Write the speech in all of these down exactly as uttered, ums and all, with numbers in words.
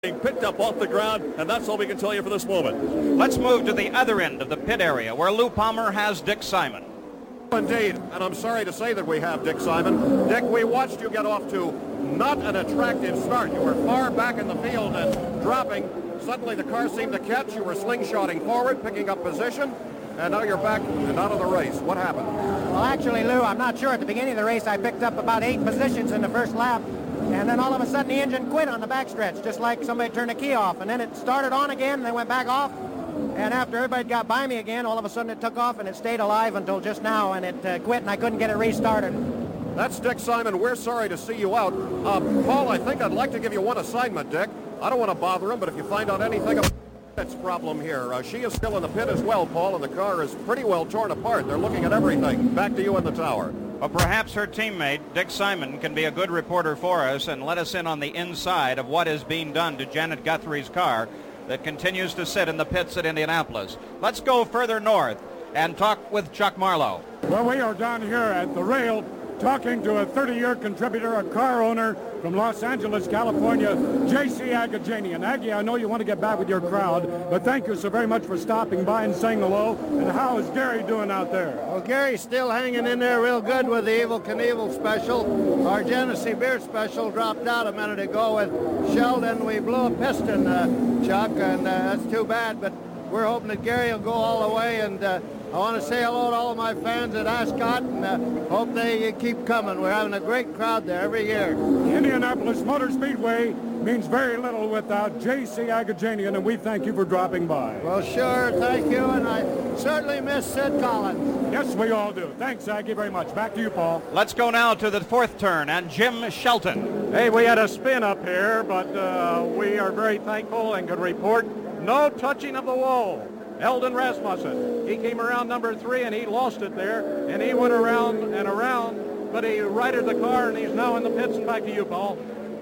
being picked up off the ground, and that's all we can tell you for this moment. Let's move to the other end of the pit area where Lou Palmer has Dick Simon. Indeed, and I'm sorry to say that we have Dick Simon. Dick, we watched you get off to not an attractive start. You were far back in the field and dropping. Suddenly the car seemed to catch. You were slingshotting forward, picking up position, and now you're back and out of the race. What happened? Well, actually, Lou, I'm not sure. At the beginning of the race, I picked up about eight positions in the first lap, and then all of a sudden the engine quit on the backstretch, just like somebody turned the key off, and then it started on again, and then went back off. And after everybody got by me again, all of a sudden it took off, and it stayed alive until just now, and it uh, quit, and I couldn't get it restarted. That's Dick Simon. We're sorry to see you out. Uh, Paul, I think I'd like to give you one assignment, Dick. I don't want to bother him, but if you find out anything about that's problem here. Uh, she is still in the pit as well, Paul, and the car is pretty well torn apart. They're looking at everything. Back to you in the tower. Well, perhaps her teammate, Dick Simon, can be a good reporter for us and let us in on the inside of what is being done to Janet Guthrie's car that continues to sit in the pits at Indianapolis. Let's go further north and talk with Chuck Marlowe. Well, we are down here at the rail talking to a thirty-year contributor, a car owner from Los Angeles, California, J C Agajanian. Aggie, I know you want to get back with your crowd, but thank you so very much for stopping by and saying hello. And how is Gary doing out there? Well, Gary's still hanging in there real good with the Evel Knievel special. Our Genesee beer special dropped out a minute ago with Sheldon. We blew a piston, uh, Chuck, and uh, that's too bad, but we're hoping that Gary will go all the way, and uh, I want to say hello to all of my fans at Ascot, and uh, hope they uh, keep coming. We're having a great crowd there every year. Indianapolis Motor Speedway means very little without J C Agajanian, and we thank you for dropping by. Well, sure, thank you, and I certainly miss Sid Collins. Yes, we all do. Thanks, Aggie, very much. Back to you, Paul. Let's go now to the fourth turn and Jim Shelton. Hey, we had a spin up here, but uh, we are very thankful and can report no touching of the wall. Eldon Rasmussen, he came around number three and he lost it there, and he went around and around, but he righted the car and he's now in the pits. And back to you, Paul.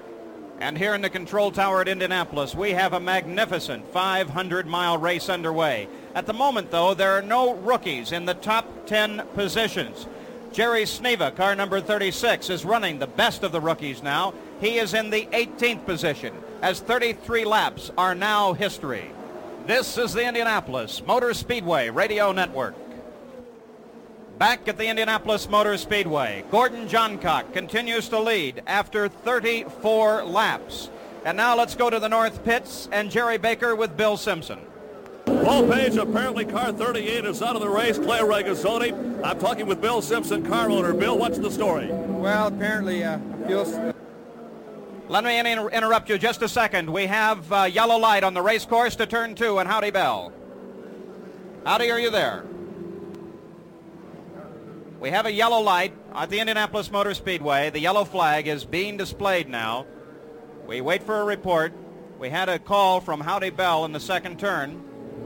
And here in the control tower at Indianapolis, we have a magnificent five hundred mile race underway. At the moment, though, there are no rookies in the top ten positions. Jerry Sneva, car number thirty-six, is running the best of the rookies now. He is in the eighteenth position, as thirty-three laps are now history. This is the Indianapolis Motor Speedway Radio Network. Back at the Indianapolis Motor Speedway, Gordon Johncock continues to lead after thirty-four laps. And now let's go to the North Pits and Jerry Baker with Bill Simpson. Paul Page, apparently car thirty-eight is out of the race. Clay Regazzoni. I'm talking with Bill Simpson, car owner. Bill, what's the story? Well, apparently, uh, feels... Let me inter- interrupt you just a second. We have uh, yellow light on the race course to turn two and Howdy Bell. Howdy, are you there? We have a yellow light at the Indianapolis Motor Speedway. The yellow flag is being displayed now. We wait for a report. We had a call from Howdy Bell in the second turn.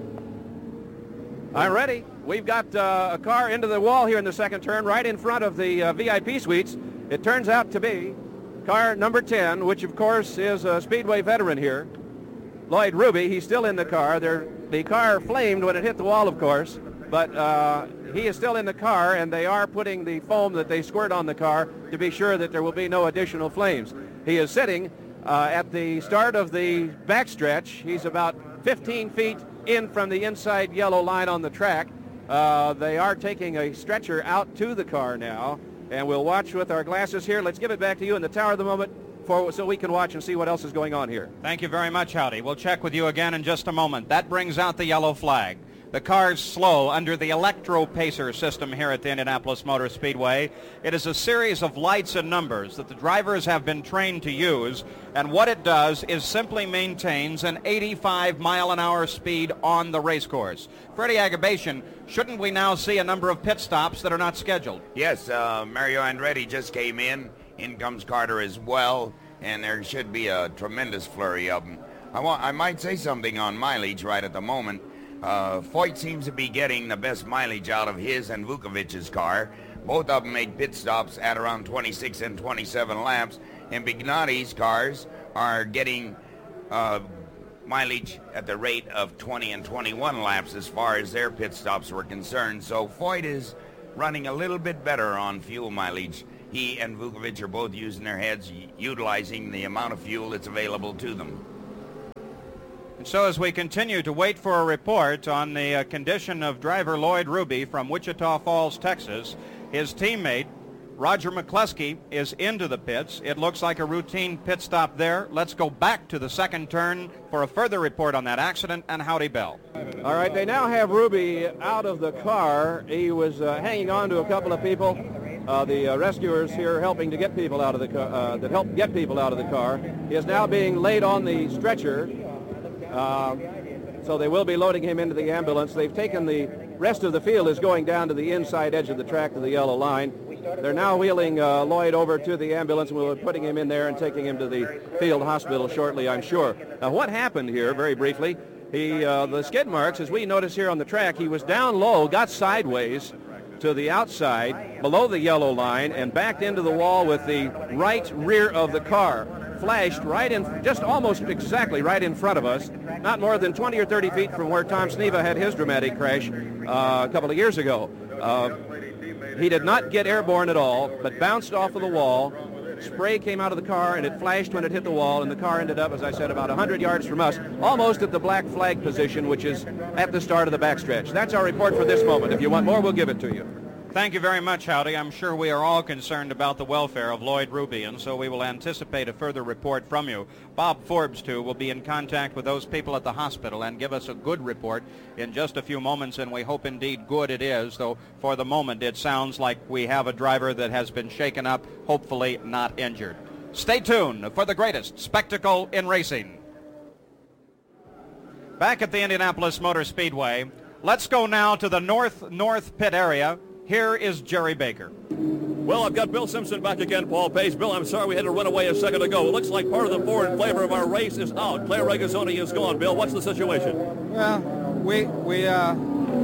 I'm ready. We've got uh, a car into the wall here in the second turn, right in front of the uh, V I P suites. It turns out to be car number ten, which of course is a Speedway veteran here, Lloyd Ruby. He's still in the car. They're, the car flamed when it hit the wall, of course, but uh, he is still in the car, and they are putting the foam that they squirt on the car to be sure that there will be no additional flames. He is sitting uh, at the start of the backstretch. He's about fifteen feet in from the inside yellow line on the track. Uh, they are taking a stretcher out to the car now, and we'll watch with our glasses here. Let's give it back to you in the tower at the moment for, so we can watch and see what else is going on here. Thank you very much, Howdy. We'll check with you again in just a moment. That brings out the yellow flag. The car's slow under the Electro Pacer system here at the Indianapolis Motor Speedway. It is a series of lights and numbers that the drivers have been trained to use, and what it does is simply maintains an eighty-five mile an hour speed on the race course. Freddie Agabation, shouldn't we now see a number of pit stops that are not scheduled? Yes, uh, Mario Andretti just came in. In comes Carter as well, and there should be a tremendous flurry of them. I, want, I might say something on mileage right at the moment. Uh, Foyt seems to be getting the best mileage out of his and Vukovic's car. Both of them made pit stops at around twenty-six and twenty-seven laps, and Bignotti's cars are getting uh, mileage at the rate of twenty and twenty-one laps as far as their pit stops were concerned. So Foyt is running a little bit better on fuel mileage. He and Vukovic are both using their heads, utilizing the amount of fuel that's available to them. And so as we continue to wait for a report on the uh, condition of driver Lloyd Ruby from Wichita Falls, Texas, his teammate Roger McCluskey is into the pits. It looks like a routine pit stop there. Let's go back to the second turn for a further report on that accident and Howdy Bell. All right, they now have Ruby out of the car. He was uh, hanging on to a couple of people. Uh, the uh, rescuers here helping to get people out of the car, uh, that help get people out of the car. He is now being laid on the stretcher. Uh, so they will be loading him into the ambulance. They've taken the rest of the field is going down to the inside edge of the track to the yellow line. They're now wheeling uh, Lloyd over to the ambulance, and we're putting him in there and taking him to the field hospital shortly, I'm sure. Now, what happened here, very briefly, he, uh, the skid marks, as we notice here on the track, he was down low, got sideways to the outside, below the yellow line, and backed into the wall with the right rear of the car. Flashed right in, just almost exactly right in front of us, not more than twenty or thirty feet from where Tom Sneva had his dramatic crash uh, a couple of years ago. Uh, he did not get airborne at all, but bounced off of the wall. Spray came out of the car, and it flashed when it hit the wall, and the car ended up, as I said, about one hundred yards from us, almost at the black flag position, which is at the start of the backstretch. That's our report for this moment. If you want more, we'll give it to you. Thank you very much, Howdy. I'm sure we are all concerned about the welfare of Lloyd Ruby, and so we will anticipate a further report from you. Bob Forbes, too, will be in contact with those people at the hospital and give us a good report in just a few moments, and we hope indeed good it is, though for the moment it sounds like we have a driver that has been shaken up, hopefully not injured. Stay tuned for the greatest spectacle in racing. Back at the Indianapolis Motor Speedway, let's go now to the north-north pit area. Here is Jerry Baker. Well, I've got Bill Simpson back again, Paul Pace. Bill, I'm sorry we had to run away a second ago. It looks like part of the forward flavor of our race is out. Claire Regazzoni is gone. Bill, what's the situation? Well, we we uh,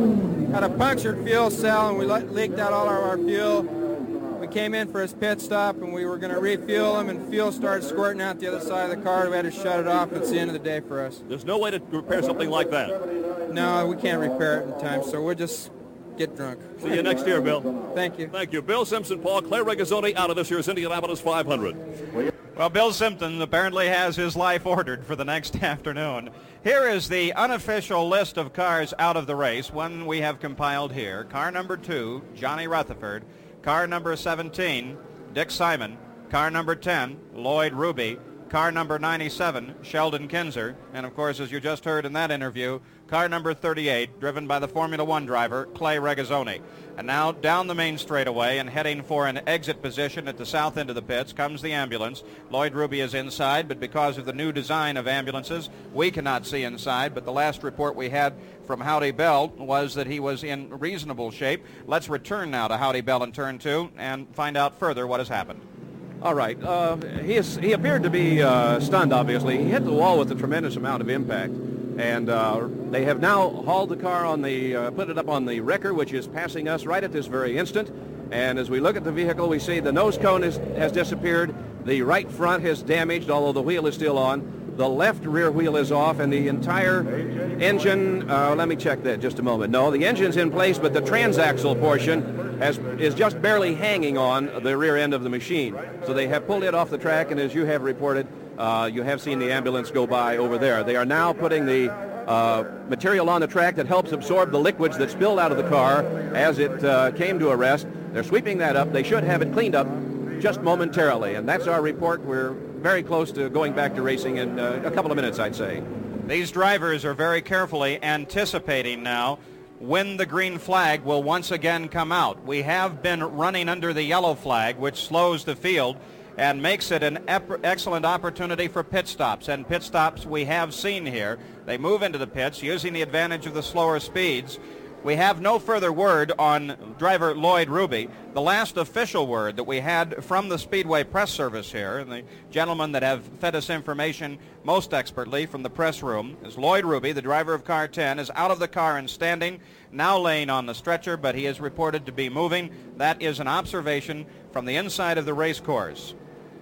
had a punctured fuel cell, and we le- leaked out all of our fuel. We came in for his pit stop, and we were going to refuel him, and fuel started squirting out the other side of the car. We had to shut it off. It's the end of the day for us. There's no way to repair something like that. No, we can't repair it in time, so we'll just get drunk. See you next year, Bill. Thank you. Thank you. Bill Simpson, Paul, Claire Regazzoni out of this year's Indianapolis five hundred. Well, Bill Simpson apparently has his life ordered for the next afternoon. Here is the unofficial list of cars out of the race, one we have compiled here. Car number two, Johnny Rutherford. Car number seventeen, Dick Simon. Car number ten, Lloyd Ruby. Car number ninety-seven, Sheldon Kinzer. And, of course, as you just heard in that interview, car number thirty-eight, driven by the Formula One driver, Clay Regazzoni. And now down the main straightaway and heading for an exit position at the south end of the pits comes the ambulance. Lloyd Ruby is inside, but because of the new design of ambulances, we cannot see inside. But the last report we had from Howdy Bell was that he was in reasonable shape. Let's return now to Howdy Bell in turn two and find out further what has happened. All right. Uh, he, is, he appeared to be uh, stunned, obviously. He hit the wall with a tremendous amount of impact. And uh, they have now hauled the car on the, uh, put it up on the wrecker, which is passing us right at this very instant. And as we look at the vehicle, we see the nose cone is, has disappeared. The right front has damaged, although the wheel is still on. The left rear wheel is off, and the entire engine, uh, let me check that just a moment. No, the engine's in place, but the transaxle portion has, is just barely hanging on the rear end of the machine. So they have pulled it off the track, and as you have reported, uh, you have seen the ambulance go by over there. They are now putting the uh, material on the track that helps absorb the liquids that spilled out of the car as it uh, came to a rest. They're sweeping that up. They should have it cleaned up just momentarily, and that's our report. We're very close to going back to racing in uh, a couple of minutes, I'd say. These drivers are very carefully anticipating now when the green flag will once again come out. We have been running under the yellow flag, which slows the field and makes it an ep- excellent opportunity for pit stops. And pit stops we have seen here. They move into the pits using the advantage of the slower speeds. We have no further word on driver Lloyd Ruby. The last official word that we had from the Speedway press service here, and the gentlemen that have fed us information most expertly from the press room, is Lloyd Ruby, the driver of car ten, is out of the car and standing, now laying on the stretcher, but he is reported to be moving. That is an observation from the inside of the race course.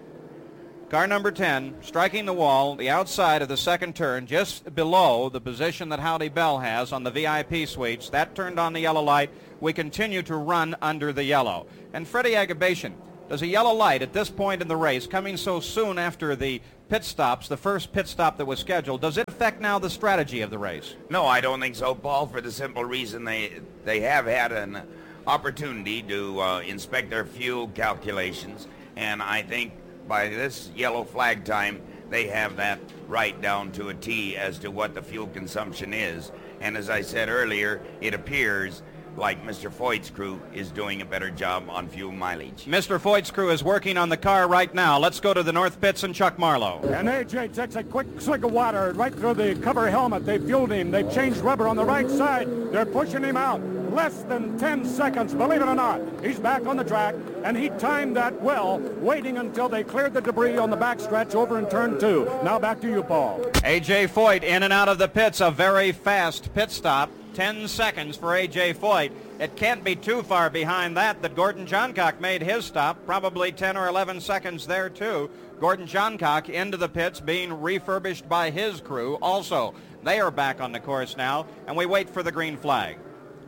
Car number ten striking the wall, the outside of the second turn, just below the position that Howdy Bell has on the V I P suites. That turned on the yellow light. We continue to run under the yellow. And Freddie Agabation, Does a yellow light at this point in the race, coming so soon after the pit stops, the first pit stop that was scheduled, does it affect now the strategy of the race? No, I don't think so, Paul, for the simple reason they they have had an opportunity to uh, inspect their fuel calculations, and I think by this yellow flag time, they have that right down to a T as to what the fuel consumption is. And as I said earlier, it appears like Mister Foyt's crew is doing a better job on fuel mileage. Mister Foyt's crew is working on the car right now. Let's go to the North Pits and Chuck Marlowe. And A J takes a quick swig of water right through the cover helmet. They fueled him. They changed rubber on the right side. They're pushing him out. Less than ten seconds, believe it or not. He's back on the track, and he timed that well, waiting until they cleared the debris on the backstretch over in turn two. Now back to you, Paul. A J Foyt in and out of the pits, a very fast pit stop. ten seconds for A J Foyt. It can't be too far behind that that Gordon Johncock made his stop, probably ten or eleven seconds there too. Gordon Johncock into the pits being refurbished by his crew also. They are back on the course now, and we wait for the green flag.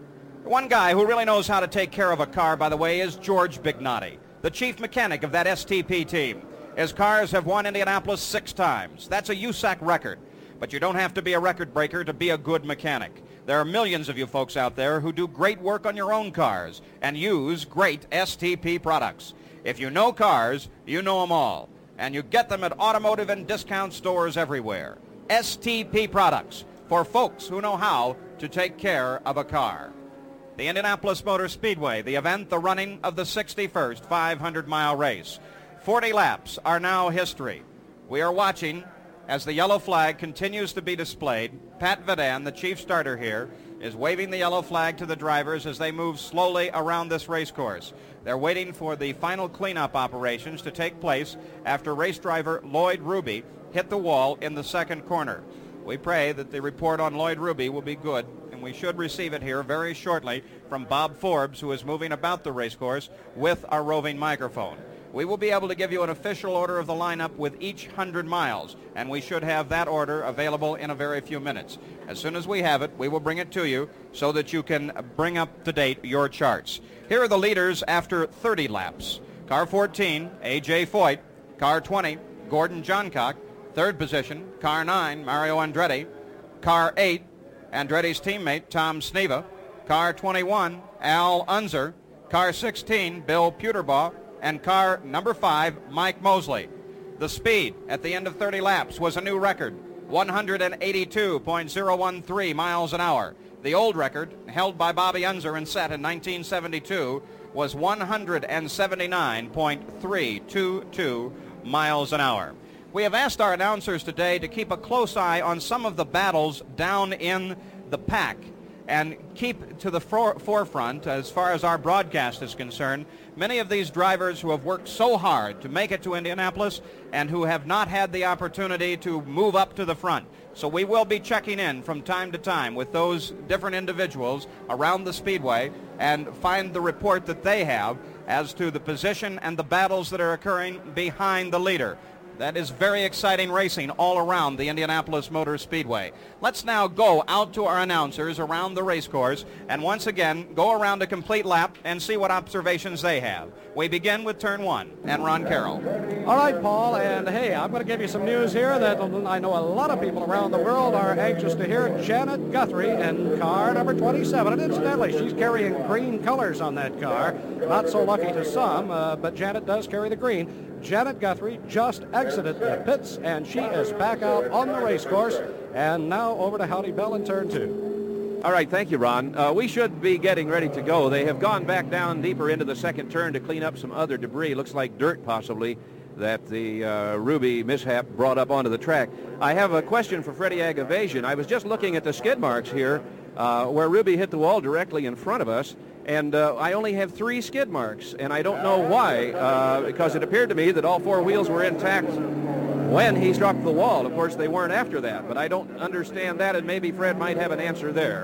One guy who really knows how to take care of a car, by the way, is George Bignotti, the chief mechanic of that S T P team. His cars have won Indianapolis six times. That's a U S A C record. But you don't have to be a record breaker to be a good mechanic. There are millions of you folks out there who do great work on your own cars and use great S T P products. If you know cars, you know them all. And you get them at automotive and discount stores everywhere. S T P products for folks who know how to take care of a car. The Indianapolis Motor Speedway, the event, the running of the sixty-first five hundred mile race. forty laps are now history. We are watching as the yellow flag continues to be displayed. Pat Vidan, the chief starter here, is waving the yellow flag to the drivers as they move slowly around this race course. They're waiting for the final cleanup operations to take place after race driver Lloyd Ruby hit the wall in the second corner. We pray that the report on Lloyd Ruby will be good, and we should receive it here very shortly from Bob Forbes, who is moving about the race course with our roving microphone. We will be able to give you an official order of the lineup with each hundred miles, and we should have that order available in a very few minutes. As soon as we have it, we will bring it to you so that you can bring up to date your charts. Here are the leaders after thirty laps. Car fourteen, A J Foyt. Car twenty, Gordon Johncock. Third position, Car nine, Mario Andretti. Car eight, Andretti's teammate, Tom Sneva. Car twenty-one, Al Unser. Car sixteen, Bill Puterbaugh. And car number five, Mike Mosley. The speed at the end of thirty laps was a new record, one eighty-two point oh one three miles an hour. The old record, held by Bobby Unser and set in nineteen seventy-two, was one seventy-nine point three two two miles an hour. We have asked our announcers today to keep a close eye on some of the battles down in the pack and keep to the for forefront as far as our broadcast is concerned. Many of these drivers who have worked so hard to make it to Indianapolis and who have not had the opportunity to move up to the front. So we will be checking in from time to time with those different individuals around the Speedway and find the report that they have as to the position and the battles that are occurring behind the leader. That is very exciting racing all around the Indianapolis Motor Speedway. Let's now go out to our announcers around the race course and once again go around a complete lap and see what observations they have. We begin with turn one and Ron Carroll. All right, Paul, and hey, I'm going to give you some news here that I know a lot of people around the world are anxious to hear. Janet Guthrie in car number twenty-seven, and incidentally, she's carrying green colors on that car. Not so lucky to some, uh, but Janet does carry the green. Janet Guthrie just exited the pits, and she is back out on the race course. And now over to Howdy Bell in turn two. All right, thank you, Ron. Uh, we should be getting ready to go. They have gone back down deeper into the second turn to clean up some other debris. Looks like dirt, possibly, that the uh, Ruby mishap brought up onto the track. I have a question for Freddie Agavazian. I was just looking at the skid marks here uh, where Ruby hit the wall directly in front of us. And uh, I only have three skid marks, and I don't know why, uh, because it appeared to me that all four wheels were intact when he struck the wall. Of course, they weren't after that, but I don't understand that, and maybe Fred might have an answer there.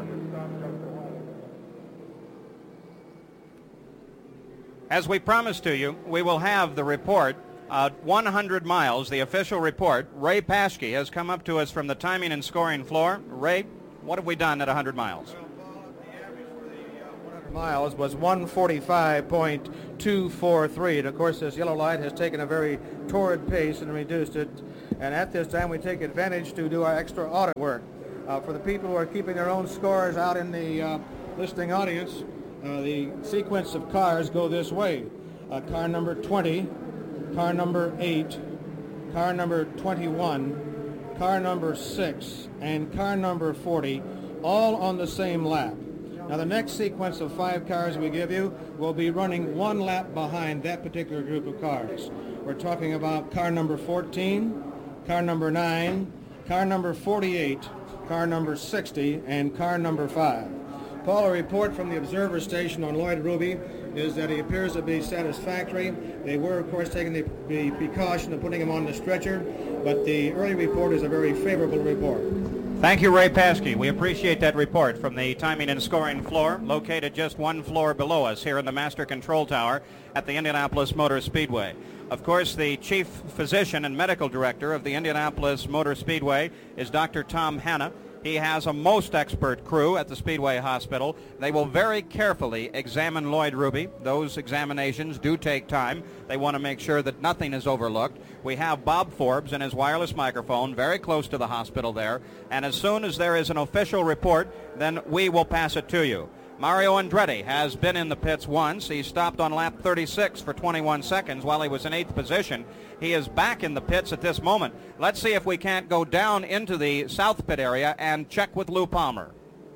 As we promised to you, we will have the report. Uh, one hundred miles, the official report. Ray Paschke has come up to us from the timing and scoring floor. Ray, what have we done at one hundred miles? miles was one forty-five point two four three. And of course, this yellow light has taken a very torrid pace and reduced it. And at this time, we take advantage to do our extra audit work. Uh, for the people who are keeping their own scores out in the uh, listening audience, uh, the sequence of cars go this way. Uh, car number twenty, car number eight, car number twenty-one, car number six, and car number forty, all on the same lap. Now the next sequence of five cars we give you will be running one lap behind that particular group of cars. We're talking about car number fourteen, car number nine, car number forty-eight, car number sixty, and car number five. Paul, a report from the observer station on Lloyd Ruby is that he appears to be satisfactory. They were, of course, taking the, the precaution of putting him on the stretcher, but the early report is a very favorable report. Thank you, Ray Paskey. We appreciate that report from the timing and scoring floor, located just one floor below us here in the Master Control Tower at the Indianapolis Motor Speedway. Of course, the chief physician and medical director of the Indianapolis Motor Speedway is Doctor Tom Hanna. He has a most expert crew at the Speedway Hospital. They will very carefully examine Lloyd Ruby. Those examinations do take time. They want to make sure that nothing is overlooked. We have Bob Forbes and his wireless microphone very close to the hospital there. And as soon as there is an official report, then we will pass it to you. Mario Andretti has been in the pits once. He stopped on lap thirty-six for twenty-one seconds while he was in eighth position. He is back in the pits at this moment. Let's see if we can't go down into the south pit area and check with Lou Palmer.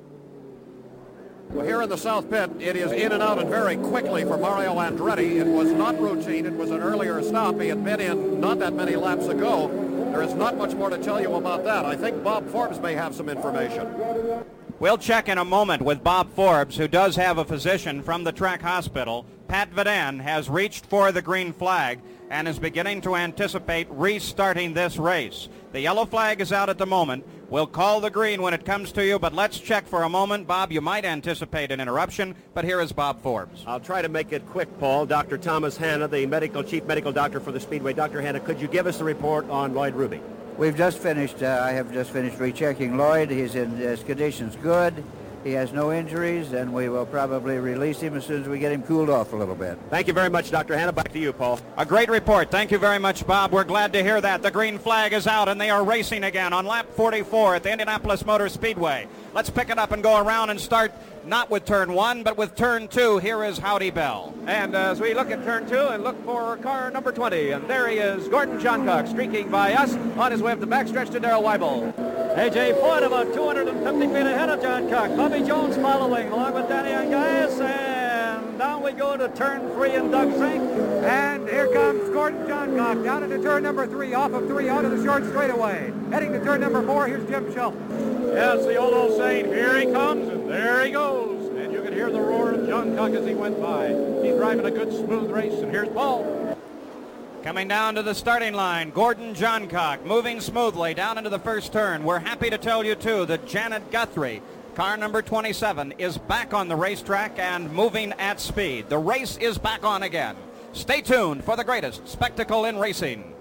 Well, here in the south pit, it is in and out and very quickly for Mario Andretti. It was not routine. It was an earlier stop. He had been in not that many laps ago. There is not much more to tell you about that. I think Bob Forbes may have some information. We'll check in a moment with Bob Forbes, who does have a physician from the track hospital. Pat Vidan has reached for the green flag and is beginning to anticipate restarting this race. The yellow flag is out at the moment. We'll call the green when it comes to you, but let's check for a moment. Bob, you might anticipate an interruption, but here is Bob Forbes. I'll try to make it quick, Paul. Doctor Thomas Hanna, the medical chief medical doctor for the Speedway. Doctor Hanna, could you give us a report on Lloyd Ruby? We've just finished, uh, I have just finished rechecking Lloyd. He's in, his condition's good. He has no injuries, and we will probably release him as soon as we get him cooled off a little bit. Thank you very much, Doctor Hanna. Back to you, Paul. A great report. Thank you very much, Bob. We're glad to hear that. The green flag is out, and they are racing again on lap forty-four at the Indianapolis Motor Speedway. Let's pick it up and go around and start not with turn one, but with turn two. Here is Howdy Bell. And uh, as we look at turn two and look for car number twenty, and there he is, Gordon Johncock, streaking by us on his way up the backstretch to Darrell Weibel. A J Floyd about two hundred fifty feet ahead of Johncock. Bobby Jones following along with Danny Angais, and down we go to turn three and Doug Zink. And here comes Gordon Johncock down into turn number three, off of three out of the short straightaway. Heading to turn number four, here's Jim Shelton. Yes, the old old saying, here he comes, and there he goes. And you can hear the roar of Johncock as he went by. He's driving a good smooth race, and here's Paul. Coming down to the starting line, Gordon Johncock moving smoothly down into the first turn. We're happy to tell you, too, that Janet Guthrie, car number twenty-seven, is back on the racetrack and moving at speed. The race is back on again. Stay tuned for the greatest spectacle in racing.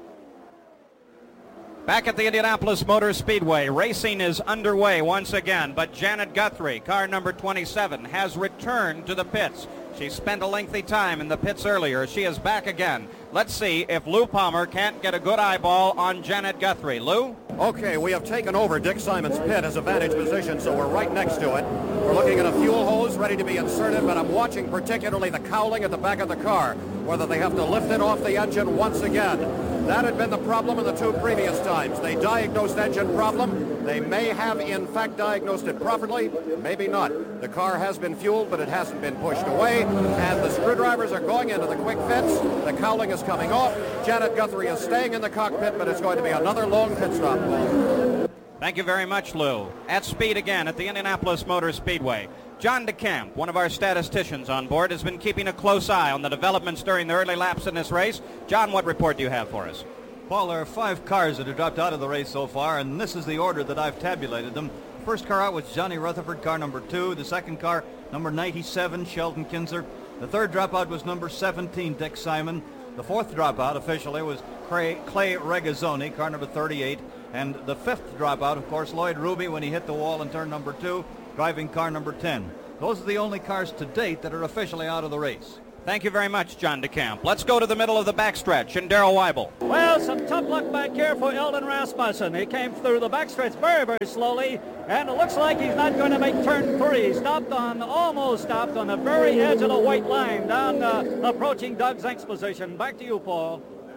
Back at the Indianapolis Motor Speedway, racing is underway once again, but Janet Guthrie, car number twenty-seven, has returned to the pits. She spent a lengthy time in the pits earlier. She is back again. Let's see if Lou Palmer can't get a good eyeball on Janet Guthrie. Lou? Okay, we have taken over Dick Simon's pit as a vantage position, so we're right next to it. We're looking at a fuel hose ready to be inserted, but I'm watching particularly the cowling at the back of the car, whether they have to lift it off the engine once again. That had been the problem in the two previous times. They diagnosed engine problem. They may have, in fact, diagnosed it properly, maybe not. The car has been fueled, but it hasn't been pushed away, and the screwdrivers are going into the quick fits. The cowling is coming off. Janet Guthrie is staying in the cockpit, but it's going to be another long pit stop. Thank you very much, Lou. At speed again at the Indianapolis Motor Speedway. John DeCamp, one of our statisticians on board, has been keeping a close eye on the developments during the early laps in this race. John, what report do you have for us? Paul, there are five cars that have dropped out of the race so far, and this is the order that I've tabulated them. The first car out was Johnny Rutherford, car number two. The second car, number ninety-seven, Sheldon Kinzer. The third dropout was number seventeen, Dick Simon. The fourth dropout officially was Clay, Clay Regazzoni, car number thirty-eight. And the fifth dropout, of course, Lloyd Ruby when he hit the wall in turn number two, driving car number ten. Those are the only cars to date that are officially out of the race. Thank you very much, John DeCamp. Let's go to the middle of the backstretch and Darrell Weibel. Well, some tough luck back here for Eldon Rasmussen. He came through the backstretch very, very slowly, and it looks like he's not going to make turn three. He stopped on, almost stopped on the very edge of the white line, down uh, approaching Doug Zink's position. Back to you, Paul.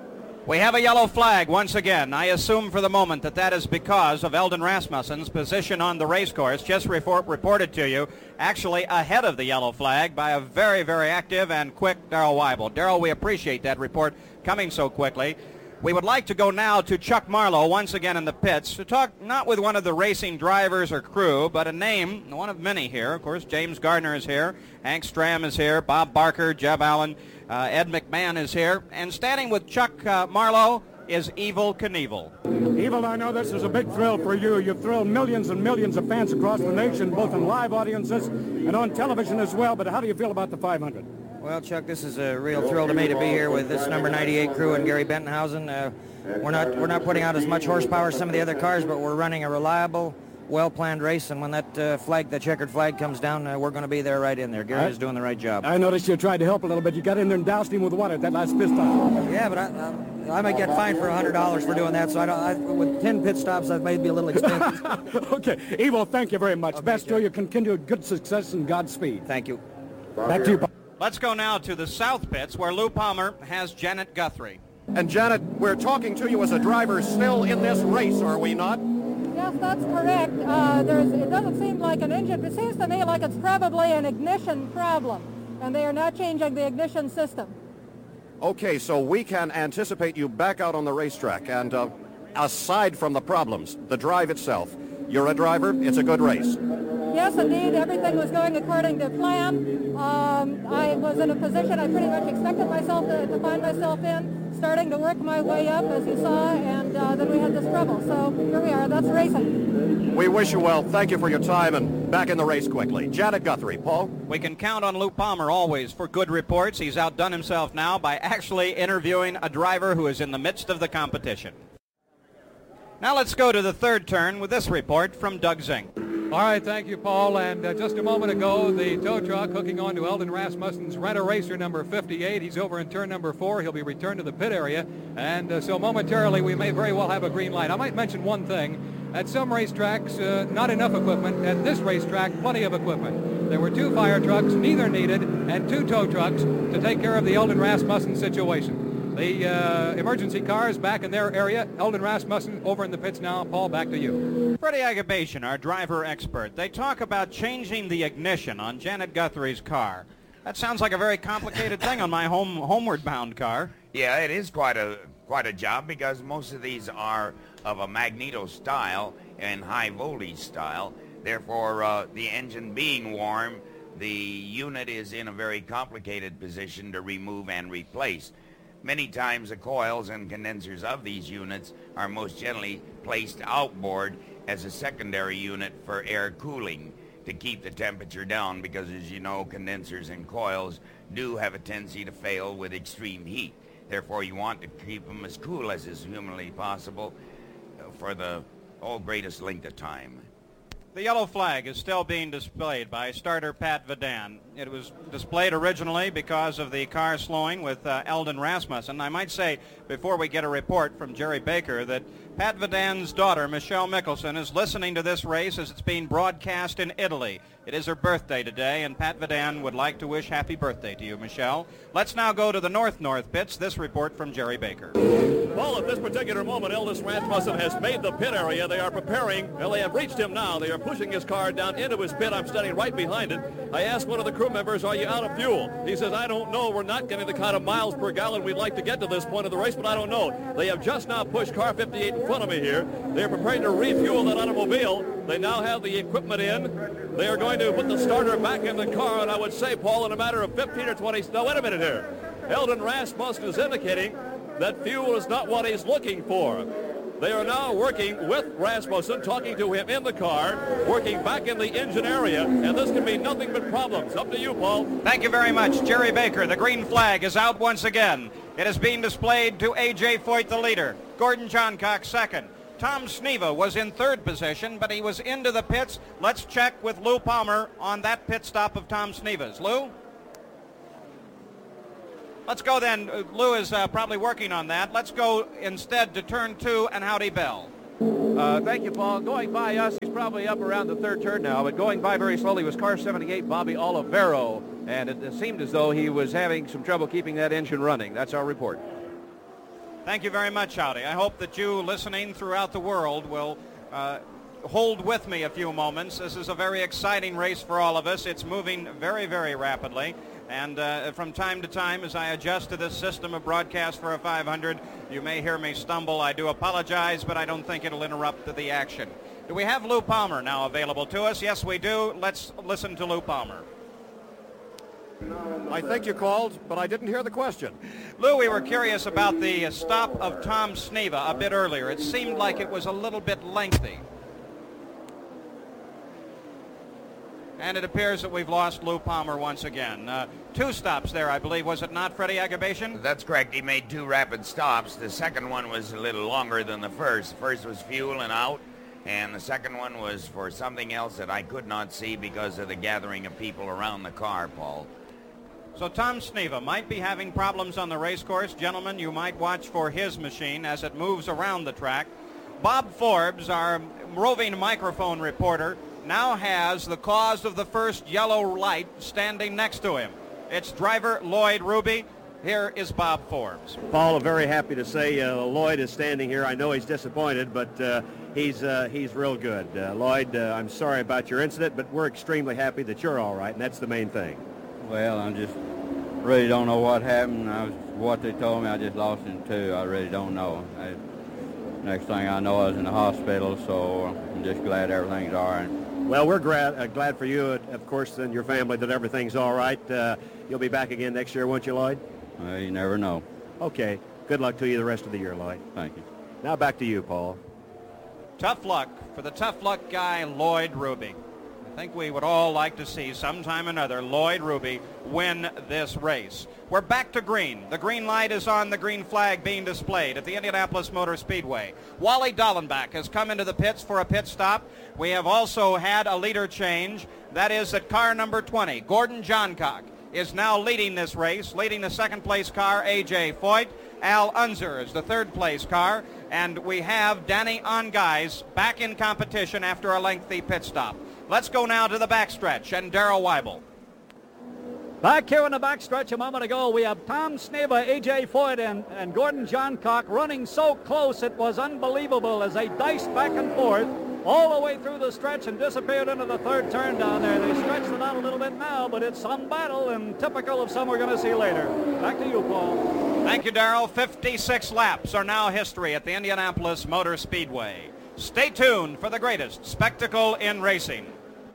We have a yellow flag once again. I assume for the moment that that is because of Eldon Rasmussen's position on the race course, just report, reported to you, actually ahead of the yellow flag by a very, very active and quick Darrell Weibel. Darrell, we appreciate that report coming so quickly. We would like to go now to Chuck Marlowe once again in the pits to talk not with one of the racing drivers or crew, but a name, one of many here. Of course, James Gardner is here, Hank Stram is here, Bob Barker, Jeb Allen, uh, Ed McMahon is here, and standing with Chuck uh, Marlowe is Evel Knievel. Evel, I know this is a big thrill for you. You've thrilled millions and millions of fans across the nation, both in live audiences and on television as well, but how do you feel about the five hundred? Well, Chuck, this is a real thrill to me to be here with this number ninety-eight crew and Gary Bentonhausen. Uh, we're not we're not putting out as much horsepower as some of the other cars, but we're running a reliable, well-planned race, and when that uh, flag, the checkered flag, comes down, uh, we're going to be there right in there. Gary I, is doing the right job. I noticed you tried to help a little bit. You got in there and doused him with water at that last pit stop. Yeah, but I, I, I might get fined for one hundred dollars for doing that, so I don't, I, with ten pit stops, that may be a little expensive. Okay, Evel, thank you very much. Okay, Best to you, continued good success and Godspeed. Thank you. Back to you, Paul. Let's go now to the south pits where Lou Palmer has Janet Guthrie. And Janet, we're talking to you as a driver still in this race, are we not? Yes, that's correct. Uh, there's, it doesn't seem like an engine. It seems to me like it's probably an ignition problem, and they are not changing the ignition system. Okay, so we can anticipate you back out on the racetrack. And uh, aside from the problems, the drive itself, you're a driver, it's a good race. Yes, indeed. Everything was going according to plan. Um, I was in a position I pretty much expected myself to, to find myself in, starting to work my way up, as you saw, and uh, then we had this trouble. So here we are. That's racing. We wish you well. Thank you for your time, and back in the race quickly. Janet Guthrie. Paul? We can count on Lou Palmer always for good reports. He's outdone himself now by actually interviewing a driver who is in the midst of the competition. Now let's go to the third turn with this report from Doug Zink. All right, thank you, Paul. And uh, just a moment ago, the tow truck hooking on to Eldon Rasmussen's Rent-A-Racer number fifty-eight. He's over in turn number four. He'll be returned to the pit area. And uh, so momentarily, we may very well have a green light. I might mention one thing. At some racetracks, uh, not enough equipment. At this racetrack, plenty of equipment. There were two fire trucks, neither needed, and two tow trucks to take care of the Eldon Rasmussen situation. The uh, emergency cars back in their area. Eldon Rasmussen over in the pits now. Paul, back to you. Freddie Agabation, our driver expert. They talk about changing the ignition on Janet Guthrie's car. That sounds like a very complicated thing on my home homeward bound car. Yeah, it is quite a quite a job because most of these are of a magneto style and high voltage style. Therefore, uh, the engine being warm, the unit is in a very complicated position to remove and replace. Many times the coils and condensers of these units are most generally placed outboard as a secondary unit for air cooling to keep the temperature down because, as you know, condensers and coils do have a tendency to fail with extreme heat. Therefore, you want to keep them as cool as is humanly possible for the oh, greatest length of time. The yellow flag is still being displayed by starter Pat Vidan. It was displayed originally because of the car slowing with uh, Eldon Rasmussen. I might say, before we get a report from Jerry Baker, that Pat Vidan's daughter, Michelle Mickelson, is listening to this race as it's being broadcast in Italy. It is her birthday today, and Pat Vidan would like to wish happy birthday to you, Michelle. Let's now go to the north-north pits. This report from Jerry Baker. Well, at this particular moment, Eldon Rasmussen has made the pit area. They are preparing. Well, they have reached him now. They are pushing his car down into his pit. I'm standing right behind it. I asked one of the crew members, are you out of fuel? He says, I don't know. We're not getting the kind of miles per gallon we'd like to get to this point of the race, but I don't know. They have just now pushed car fifty-eight in front of me here. They're preparing to refuel that automobile. They now have the equipment in. They are going to put the starter back in the car, and I would say, Paul, in a matter of fifteen or twenty... No, wait a minute here. Eldon Rasmussen is indicating that fuel is not what he's looking for. They are now working with Rasmussen, talking to him in the car, working back in the engine area, and this can be nothing but problems. Up to you, Paul. Thank you very much, Jerry Baker. The green flag is out once again. It is being displayed to A J Foyt, the leader. Gordon Johncock, second. Tom Sneva was in third position, but he was into the pits. Let's check with Lou Palmer on that pit stop of Tom Sneva's. Lou? Let's go then. Uh, Lou is uh, probably working on that. Let's go instead to turn two and Howdy Bell. Uh, thank you, Paul. Going by us, he's probably up around the third turn now, but going by very slowly was car seventy-eight, Bobby Olivero, and it, it seemed as though he was having some trouble keeping that engine running. That's our report. Thank you very much, Howdy. I hope that you listening throughout the world will uh, hold with me a few moments. This is a very exciting race for all of us. It's moving very, very rapidly. And uh, from time to time, as I adjust to this system of broadcast for a five hundred, you may hear me stumble. I do apologize, but I don't think it'll interrupt the action. Do we have Lou Palmer now available to us? Yes, we do. Let's listen to Lou Palmer. I think you called, but I didn't hear the question. Lou, we were curious about the stop of Tom Sneva a bit earlier. It seemed like it was a little bit lengthy. And it appears that we've lost Lou Palmer once again. Uh, two stops there, I believe. Was it not, Freddie Agabation? That's correct. He made two rapid stops. The second one was a little longer than the first. The first was fuel and out, and the second one was for something else that I could not see because of the gathering of people around the car, Paul. So Tom Sneva might be having problems on the race course. Gentlemen, you might watch for his machine as it moves around the track. Bob Forbes, our roving microphone reporter, now has the cause of the first yellow light standing next to him. It's driver Lloyd Ruby. Here is Bob Forbes. Paul, I'm very happy to say uh, Lloyd is standing here. I know he's disappointed, but uh, he's uh, he's real good. Uh, Lloyd, uh, I'm sorry about your incident, but we're extremely happy that you're all right, and that's the main thing. Well, I just really don't know what happened. I was, what they told me, I just lost in two. I really don't know. I, next thing I know, I was in the hospital, so I'm just glad everything's all right. Well, we're glad, uh, glad for you, of course, and your family that everything's all right. Uh, you'll be back again next year, won't you, Lloyd? Uh, you never know. Okay. Good luck to you the rest of the year, Lloyd. Thank you. Now back to you, Paul. Tough luck for the tough luck guy, Lloyd Ruby. I think we would all like to see sometime or another Lloyd Ruby win this race. We're back to green. The green light is on, the green flag being displayed at the Indianapolis Motor Speedway. Wally Dallenbach has come into the pits for a pit stop. We have also had a leader change. That is at car number twenty. Gordon Johncock is now leading this race, leading the second place car, A J Foyt. Al Unser is the third place car. And we have Danny Ongais back in competition after a lengthy pit stop. Let's go now to the backstretch and Darrell Weibel. Back here in the backstretch a moment ago, we have Tom Sneva, A J Foyt, and, and Gordon Johncock running so close it was unbelievable as they diced back and forth all the way through the stretch and disappeared into the third turn down there. They stretched it out a little bit now, but it's some battle and typical of some we're going to see later. Back to you, Paul. Thank you, Darrell. fifty-six laps are now history at the Indianapolis Motor Speedway. Stay tuned for the greatest spectacle in racing.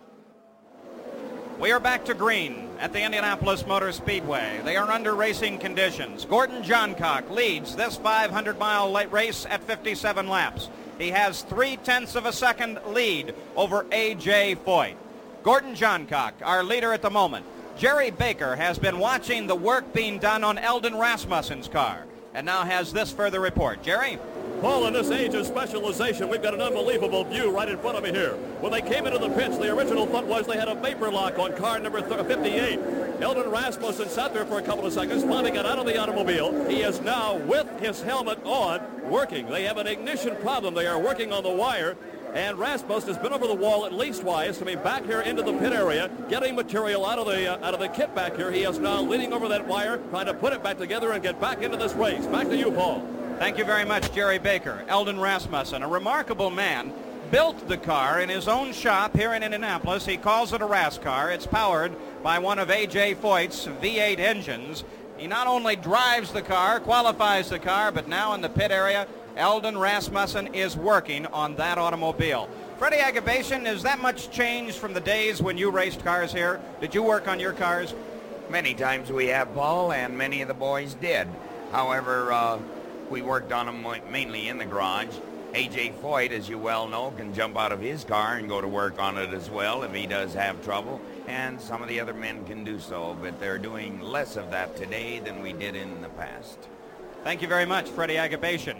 We are back to green at the Indianapolis Motor Speedway. They are under racing conditions. Gordon Johncock leads this five hundred mile race at fifty-seven laps. He has three-tenths of a second lead over A J Foyt. Gordon Johncock, our leader at the moment. Jerry Baker has been watching the work being done on Eldon Rasmussen's car and now has this further report. Jerry? Paul, in this age of specialization, we've got an unbelievable view right in front of me here. When they came into the pits, the original thought was they had a vapor lock on car number fifty-eight. Eldon Rasmussen sat there for a couple of seconds, finally got out of the automobile. He is now, with his helmet on, working. They have an ignition problem. They are working on the wire. And Rasmussen has been over the wall at least twice, coming back here into the pit area, getting material out of the uh, out of the kit back here. He is now leaning over that wire, trying to put it back together and get back into this race. Back to you, Paul. Thank you very much, Jerry Baker. Eldon Rasmussen, a remarkable man, built the car in his own shop here in Indianapolis. He calls it a Ras car. It's powered by one of A J Foyt's V eight engines. He not only drives the car, qualifies the car, but now in the pit area, Eldon Rasmussen is working on that automobile. Freddie Agabation, is that much changed from the days when you raced cars here? Did you work on your cars? Many times we have, Paul, and many of the boys did. However, uh, we worked on them mainly in the garage. A J Foyt, as you well know, can jump out of his car and go to work on it as well if he does have trouble. And some of the other men can do so, but they're doing less of that today than we did in the past. Thank you very much, Freddie Agabation.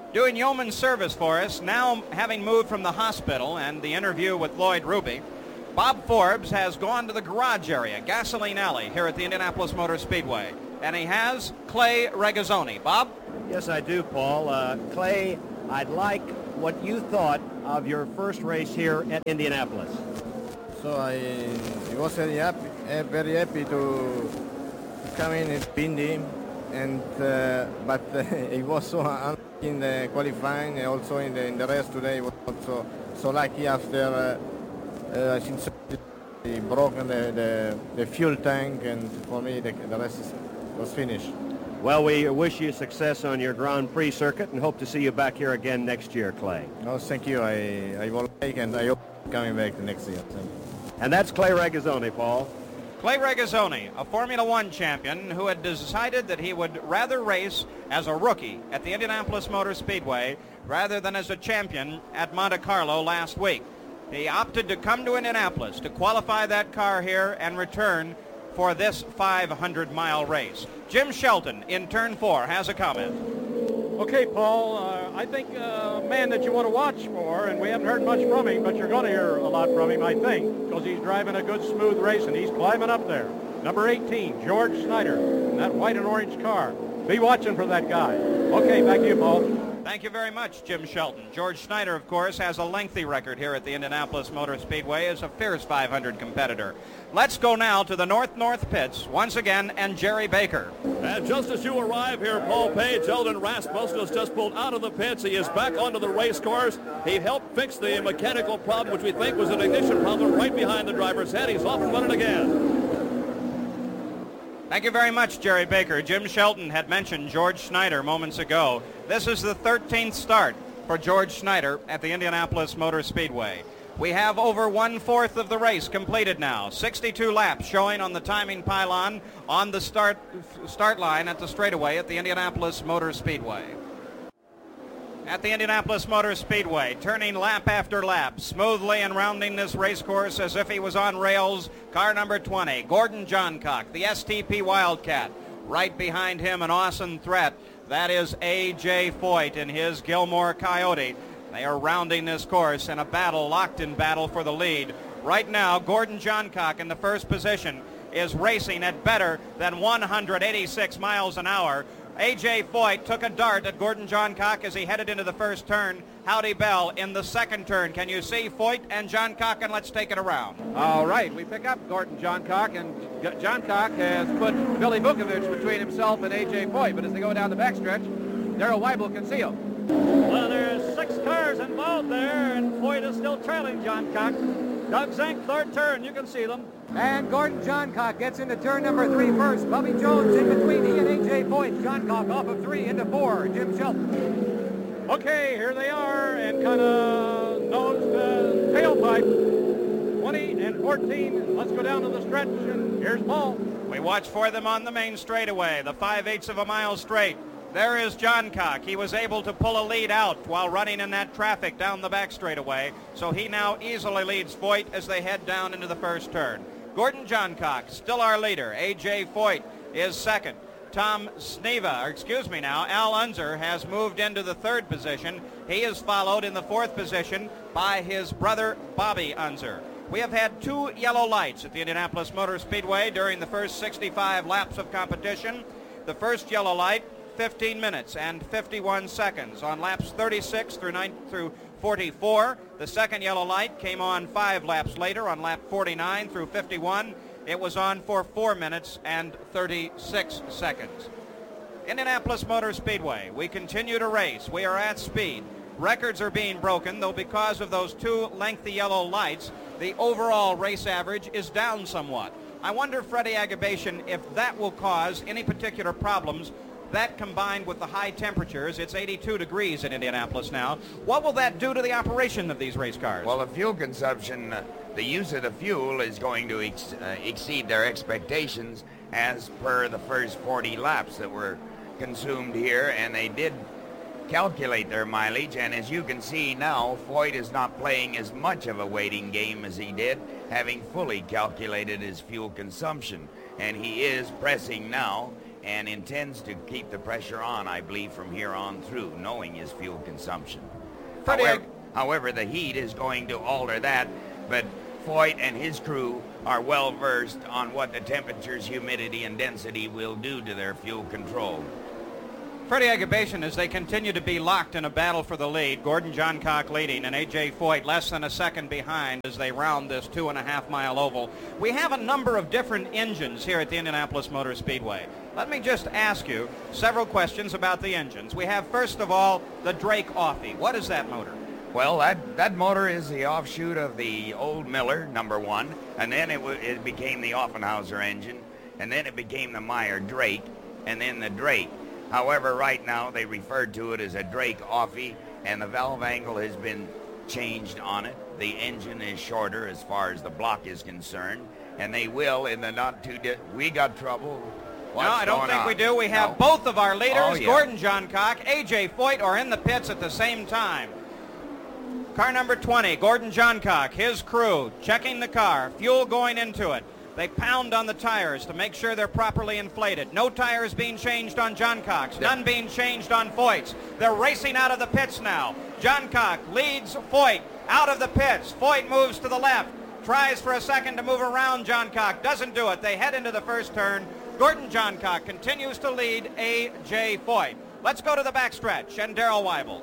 doing yeoman service for us, now having moved from the hospital and the interview with Lloyd Ruby, Bob Forbes has gone to the garage area, Gasoline Alley, here at the Indianapolis Motor Speedway. And he has Clay Regazzoni. Bob? Yes, I do, Paul. Uh, Clay, I'd like what you thought of your first race here at Indianapolis. So I, I was very happy, uh, very happy to come in in Pindy, and uh, but uh, it was so unlucky in the qualifying, and also in the in the race today. Was also so lucky after uh, uh, I think he broken the, the the fuel tank, and for me the, the rest is, was finished. Well, we wish you success on your Grand Prix circuit and hope to see you back here again next year, Clay. Oh, thank you. I I will like, and I hope coming back the next year. Thank you. And that's Clay Regazzoni, Paul. Clay Regazzoni, a Formula One champion who had decided that he would rather race as a rookie at the Indianapolis Motor Speedway rather than as a champion at Monte Carlo last week. He opted to come to Indianapolis to qualify that car here and return for this five hundred mile race. Jim Shelton in turn four has a comment. Okay, Paul, uh, I think a man that you want to watch for, and we haven't heard much from him, but you're going to hear a lot from him, I think, because he's driving a good, smooth race, and he's climbing up there. Number eighteen, George Snyder, in that white and orange car. Be watching for that guy. Okay, back to you, Paul. Thank you very much, Jim Shelton. George Snyder, of course, has a lengthy record here at the Indianapolis Motor Speedway as a fierce five hundred competitor. Let's go now to the North-North pits once again, and Jerry Baker. And just as you arrive here, Paul Page, Eldon Rasmussen has just pulled out of the pits. He is back onto the race course. He helped fix the mechanical problem, which we think was an ignition problem, right behind the driver's head. He's off and running again. Thank you very much, Jerry Baker. Jim Shelton had mentioned George Snyder moments ago. This is the thirteenth start for George Snyder at the Indianapolis Motor Speedway. We have over one-fourth of the race completed now. sixty-two laps showing on the timing pylon on the start, start line at the straightaway at the Indianapolis Motor Speedway. At the Indianapolis Motor Speedway, turning lap after lap, smoothly and rounding this race course as if he was on rails, car number twenty, Gordon Johncock, the S T P Wildcat. Right behind him, an awesome threat. That is A J Foyt in his Gilmore Coyote. They are rounding this course in a battle, locked in battle for the lead. Right now, Gordon Johncock in the first position is racing at better than one hundred eighty-six miles an hour. A J Foyt took a dart at Gordon Johncock as he headed into the first turn. Howdy Bell in the second turn. Can you see Foyt and Johncock? And let's take it around. All right, we pick up Gordon Johncock, and Johncock has put Billy Vukovich between himself and A J Foyt. But as they go down the backstretch, Darrell Weibel can see him. Well, there's six cars involved there, and Foyt is still trailing Johncock. Doug Zink, third turn, you can see them. And Gordon Johncock gets into turn number three first. Bubby Jones in between he and A J Foyt. Johncock off of three into four. Jim Shelton. Okay, here they are, and kind of nose to tailpipe. twenty and fourteen. Let's go down to the stretch, and here's Paul. We watch for them on the main straightaway, the five-eighths of a mile straight. There is Johncock. He was able to pull a lead out while running in that traffic down the back straightaway, so he now easily leads Foyt as they head down into the first turn. Gordon Johncock, still our leader. A J Foyt is second. Tom Sneva, or excuse me now, Al Unser has moved into the third position. He is followed in the fourth position by his brother Bobby Unser. We have had two yellow lights at the Indianapolis Motor Speedway during the first sixty-five laps of competition. The first yellow light, fifteen minutes and fifty-one seconds on laps thirty-six through nine through forty-four. The second yellow light came on five laps later on lap forty-nine through fifty-one. It was on for four minutes and thirty-six seconds. Indianapolis Motor Speedway, we continue to race. We are at speed. Records are being broken, though because of those two lengthy yellow lights, the overall race average is down somewhat. I wonder, Freddie Agabation, if that will cause any particular problems. That combined with the high temperatures, it's eighty-two degrees in Indianapolis now. What will that do to the operation of these race cars? Well, the fuel consumption, uh, the use of the fuel is going to ex uh, exceed their expectations as per the first forty laps that were consumed here, and they did calculate their mileage, and as you can see now, Foyt is not playing as much of a waiting game as he did, having fully calculated his fuel consumption, and he is pressing now. and intends to keep the pressure on, I believe, from here on through, knowing his fuel consumption. However, however, the heat is going to alter that, but Foyt and his crew are well versed on what the temperatures, humidity, and density will do to their fuel control. Freddie Agabashian, as they continue to be locked in a battle for the lead, Gordon Johncock leading and A J Foyt less than a second behind as they round this two and a half mile oval. We have a number of different engines here at the Indianapolis Motor Speedway. Let me just ask you several questions about the engines. We have, first of all, the Drake Offie. What is that motor? Well, that, that motor is the offshoot of the old Miller, number one, and then it, w- it became the Offenhauser engine, and then it became the Meyer Drake, and then the Drake. However, right now they referred to it as a Drake Offie, and the valve angle has been changed on it. The engine is shorter as far as the block is concerned, and they will in the not too di- we got trouble. What's no, I don't going think on? we do. We have No? both of our leaders, Oh, yeah. Gordon Johncock, A J Foyt, are in the pits at the same time. Car number twenty, Gordon Johncock, his crew, checking the car, fuel going into it. They pound on the tires to make sure they're properly inflated. No tires being changed on Johncock's, none being changed on Foyt's. They're racing out of the pits now. Johncock leads Foyt out of the pits. Foyt moves to the left, tries for a second to move around Johncock, doesn't do it. They head into the first turn. Gordon Johncock continues to lead A J Foyt. Let's go to the backstretch and Darrell Weibel.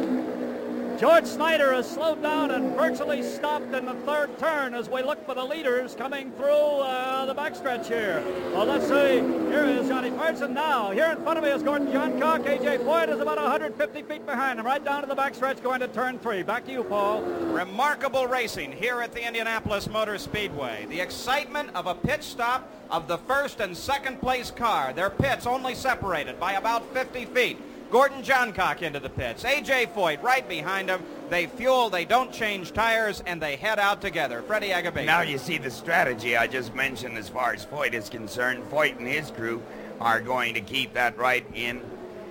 George Snyder has slowed down and virtually stopped in the third turn as we look for the leaders coming through uh, the backstretch here. Well, let's see. Here is Johnny Parson now. Here in front of me is Gordon Johncock. A J Foyt is about one hundred fifty feet behind him, right down to the backstretch going to turn three. Back to you, Paul. Remarkable racing here at the Indianapolis Motor Speedway. The excitement of a pit stop of the first and second place car. Their pits only separated by about fifty feet. Gordon Johncock into the pits. A J Foyt right behind him. They fuel, they don't change tires, and they head out together. Freddie Agabashian. Now you see the strategy I just mentioned as far as Foyt is concerned. Foyt and his crew are going to keep that right in.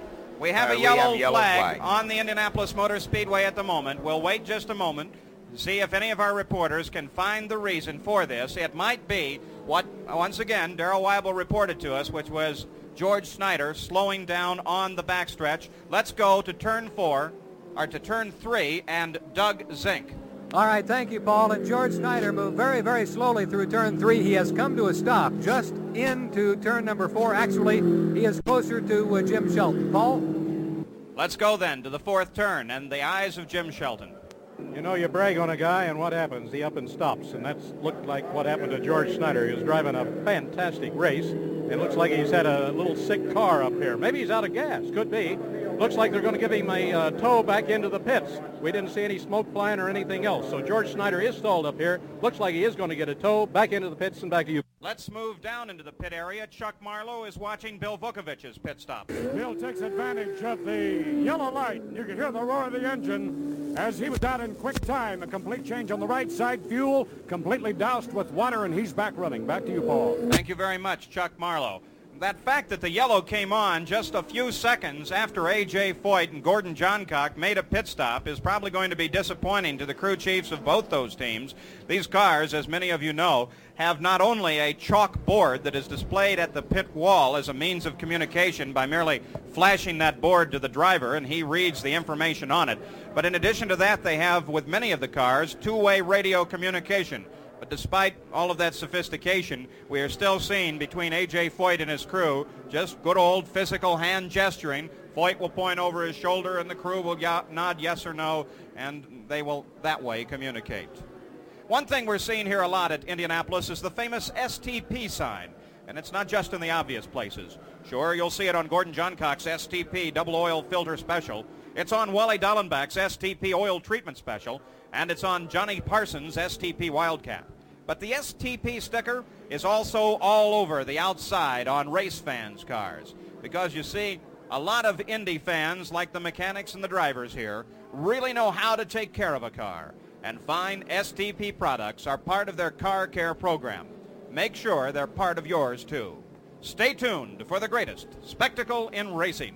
We have uh, a yellow, have yellow flag, flag on the Indianapolis Motor Speedway at the moment. We'll wait just a moment to see if any of our reporters can find the reason for this. It might be what, once again, Darrell Weibel reported to us, which was George Snyder slowing down on the backstretch. Let's go to turn four, or to turn three, and Doug Zink. All right, thank you, Paul. And George Snyder moved very, very slowly through turn three. He has come to a stop just into turn number four. Actually, he is closer to uh, Jim Shelton. Paul? Let's go then to the fourth turn and the eyes of Jim Shelton. You know, you brag on a guy, and what happens? He up and stops, and that's looked like what happened to George Snyder. He was driving a fantastic race. It looks like he's had a little sick car up here. Maybe he's out of gas. Could be. Looks like they're going to give him a uh, tow back into the pits. We didn't see any smoke flying or anything else. So George Snyder is stalled up here. Looks like he is going to get a tow back into the pits and back to you. Let's move down into the pit area. Chuck Marlowe is watching Bill Vukovic's pit stop. Bill takes advantage of the yellow light. You can hear the roar of the engine as he was out in quick time. A complete change on the right side. Fuel completely doused with water, and he's back running. Back to you, Paul. Thank you very much, Chuck Marlowe. That fact that the yellow came on just a few seconds after A J Foyt and Gordon Johncock made a pit stop is probably going to be disappointing to the crew chiefs of both those teams. These cars, as many of you know, have not only a chalk board that is displayed at the pit wall as a means of communication by merely flashing that board to the driver and he reads the information on it, but in addition to that, they have, with many of the cars, two-way radio communication. But despite all of that sophistication, we are still seeing between A J Foyt and his crew just good old physical hand gesturing. Foyt will point over his shoulder and the crew will y- nod yes or no, and they will that way communicate. One thing we're seeing here a lot at Indianapolis is the famous S T P sign. And it's not just in the obvious places. Sure, you'll see it on Gordon Johncock's S T P double oil filter special. It's on Wally Dallenbach's S T P oil treatment special. And it's on Johnny Parsons' S T P Wildcat. But the S T P sticker is also all over the outside on race fans' cars. Because you see, a lot of Indy fans, like the mechanics and the drivers here, really know how to take care of a car. And fine S T P products are part of their car care program. Make sure they're part of yours, too. Stay tuned for the greatest spectacle in racing.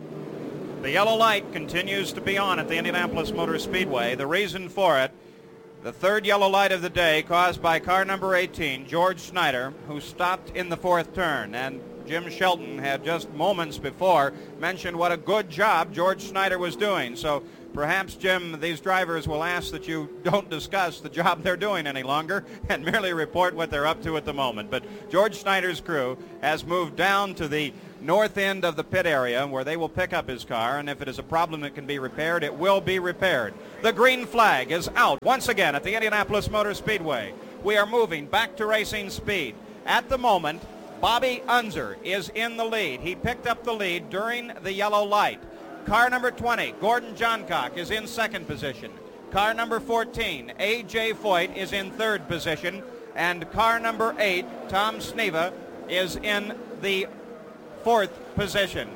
The yellow light continues to be on at the Indianapolis Motor Speedway. The reason for it The third yellow light of the day caused by car number eighteen, George Snyder, who stopped in the fourth turn. And Jim Shelton had just moments before mentioned what a good job George Snyder was doing. So perhaps, Jim, these drivers will ask that you don't discuss the job they're doing any longer and merely report what they're up to at the moment. But George Snyder's crew has moved down to the north end of the pit area where they will pick up his car, and if it is a problem that can be repaired, it will be repaired. The green flag is out once again at the Indianapolis Motor Speedway. We are moving back to racing speed. At the moment, Bobby Unser is in the lead. He picked up the lead during the yellow light. Car number twenty, Gordon Johncock, is in second position. Car number fourteen, A J Foyt, is in third position. And car number eight, Tom Sneva, is in the fourth position.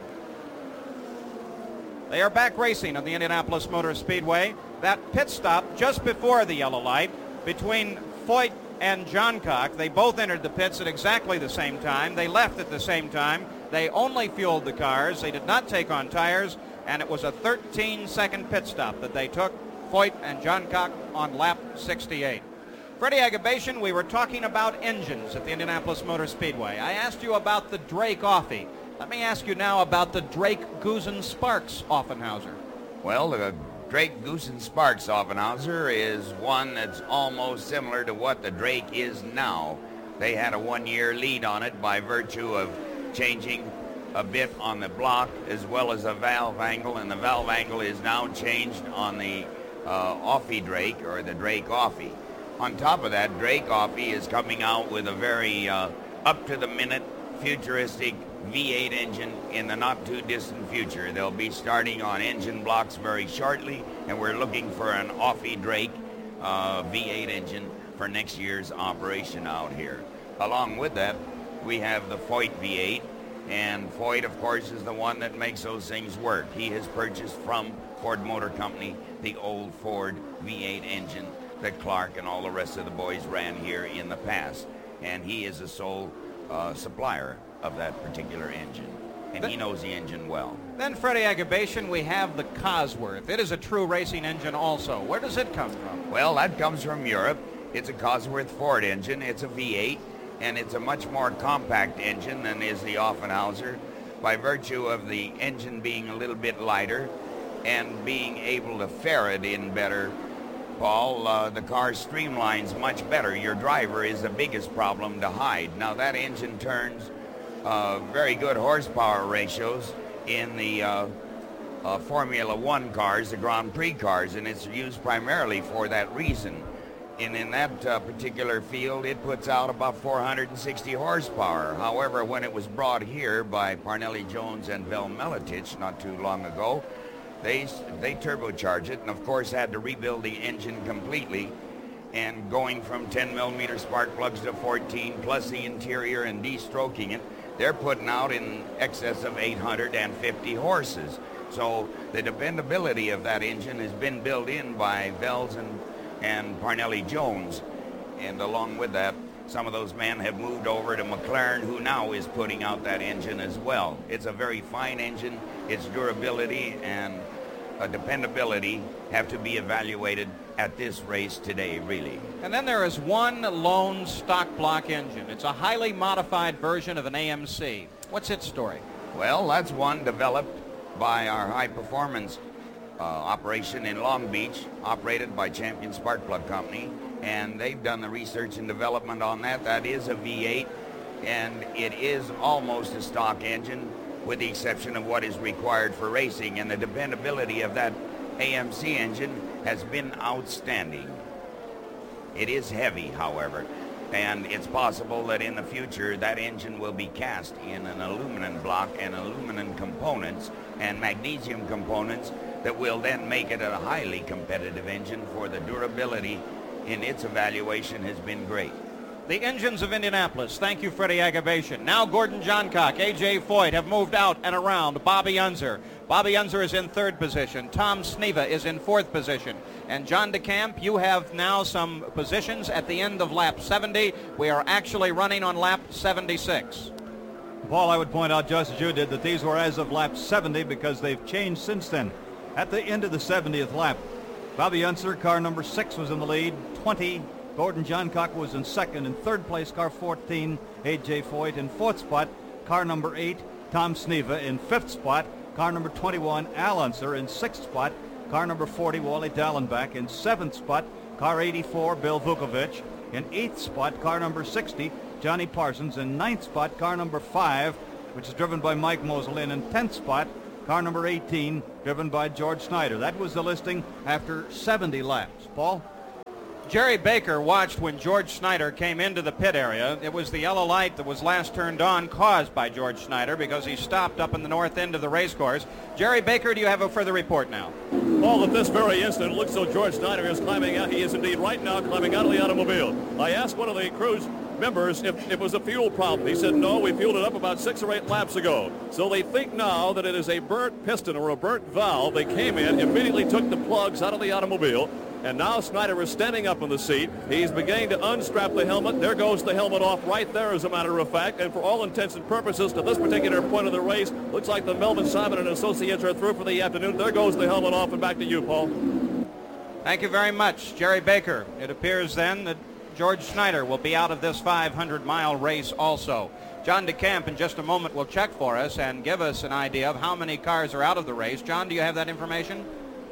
They are back racing on the Indianapolis Motor Speedway. That pit stop just before the yellow light between Foyt and Johncock, they both entered the pits at exactly the same time. They left at the same time. They only fueled the cars. They did not take on tires, and it was a thirteen second pit stop that they took, Foyt and Johncock, on lap sixty-eight. Freddie Agabation, we were talking about engines at the Indianapolis Motor Speedway. I asked you about the Drake Offie. Let me ask you now about the Drake Goosen Sparks Offenhauser. Well, the Drake Goosen Sparks Offenhauser is one that's almost similar to what the Drake is now. They had a one-year lead on it by virtue of changing a bit on the block as well as a valve angle, and the valve angle is now changed on the uh, Offie Drake, or the Drake Offie. On top of that, Drake Offie is coming out with a very uh, up-to-the-minute, futuristic V eight engine in the not-too-distant future. They'll be starting on engine blocks very shortly, and we're looking for an Offie Drake uh, V eight engine for next year's operation out here. Along with that, we have the Foyt V eight, and Foyt, of course, is the one that makes those things work. He has purchased from Ford Motor Company the old Ford V eight engine that Clark and all the rest of the boys ran here in the past, and he is the sole uh, supplier of that particular engine, and he knows the engine well. Then, Freddie Agabation, we have the Cosworth. It is a true racing engine also. Where does it come from? Well, that comes from Europe. It's a Cosworth Ford engine. It's a V eight, and it's a much more compact engine than is the Offenhauser, by virtue of the engine being a little bit lighter and being able to ferret in better. Paul, uh, the car streamlines much better. Your driver is the biggest problem to hide. Now, that engine turns uh, very good horsepower ratios in the uh, uh, Formula One cars, the Grand Prix cars, and it's used primarily for that reason. And in that uh, particular field, it puts out about four hundred sixty horsepower. However, when it was brought here by Parnelli Jones and Vel Miletich not too long ago, They, they turbocharged it, and of course had to rebuild the engine completely, and going from ten millimeter spark plugs to fourteen, plus the interior and de-stroking it, they're putting out in excess of eight hundred fifty horses. So the dependability of that engine has been built in by Vels and, and Parnelli Jones, and along with that, some of those men have moved over to McLaren, who now is putting out that engine as well. It's a very fine engine. Its durability and uh, dependability have to be evaluated at this race today, really. And then there is one lone stock block engine. It's a highly modified version of an A M C. What's its story? Well, that's one developed by our high-performance uh, operation in Long Beach, operated by Champion Spark Plug Company, and they've done the research and development on that. That is a V eight, and it is almost a stock engine, with the exception of what is required for racing, and the dependability of that A M C engine has been outstanding. It is heavy, however, and it's possible that in the future that engine will be cast in an aluminum block and aluminum components and magnesium components that will then make it a highly competitive engine, for the durability in its evaluation has been great. The engines of Indianapolis. Thank you, Freddie Agabation. Now Gordon Johncock, A J Foyt have moved out and around Bobby Unser. Bobby Unser is in third position. Tom Sneva is in fourth position. And John DeCamp, you have now some positions at the end of lap seventy. We are actually running on lap seventy-six. Paul, I would point out, just as you did, that these were as of lap seventy because they've changed since then. At the end of the seventieth lap, Bobby Unser, car number six, was in the lead. twenty, Gordon Johncock was in second. In third place, car fourteen, A J Foyt. In fourth spot, car number eight, Tom Sneva. In fifth spot, car number twenty-one, Al Unser. In sixth spot, car number forty, Wally Dallenbach. In seventh spot, car eighty-four, Bill Vukovich. In eighth spot, car number sixty, Johnny Parsons. In ninth spot, car number five, which is driven by Mike Mosley. And in tenth spot, car number eighteen, driven by George Snyder. That was the listing after seventy laps. Paul? Jerry Baker watched when George Snyder came into the pit area. It was the yellow light that was last turned on, caused by George Snyder, because he stopped up in the north end of the race course. Jerry Baker, do you have a further report now? Paul, at this very instant, it looks so George Snyder is climbing out. He is indeed right now climbing out of the automobile. I asked one of the crew's members if it was a fuel problem. He said, no, we fueled it up about six or eight laps ago. So they think now that it is a burnt piston or a burnt valve. They came in, immediately took the plugs out of the automobile, and now Snyder is standing up in the seat. He's beginning to unstrap the helmet. There goes the helmet off right there, as a matter of fact. And for all intents and purposes, to this particular point of the race, looks like the Melvin Simon and Associates are through for the afternoon. There goes the helmet off, and back to you, Paul. Thank you very much, Jerry Baker. It appears then that George Snyder will be out of this five hundred mile race also. John DeCamp in just a moment will check for us and give us an idea of how many cars are out of the race. John, do you have that information?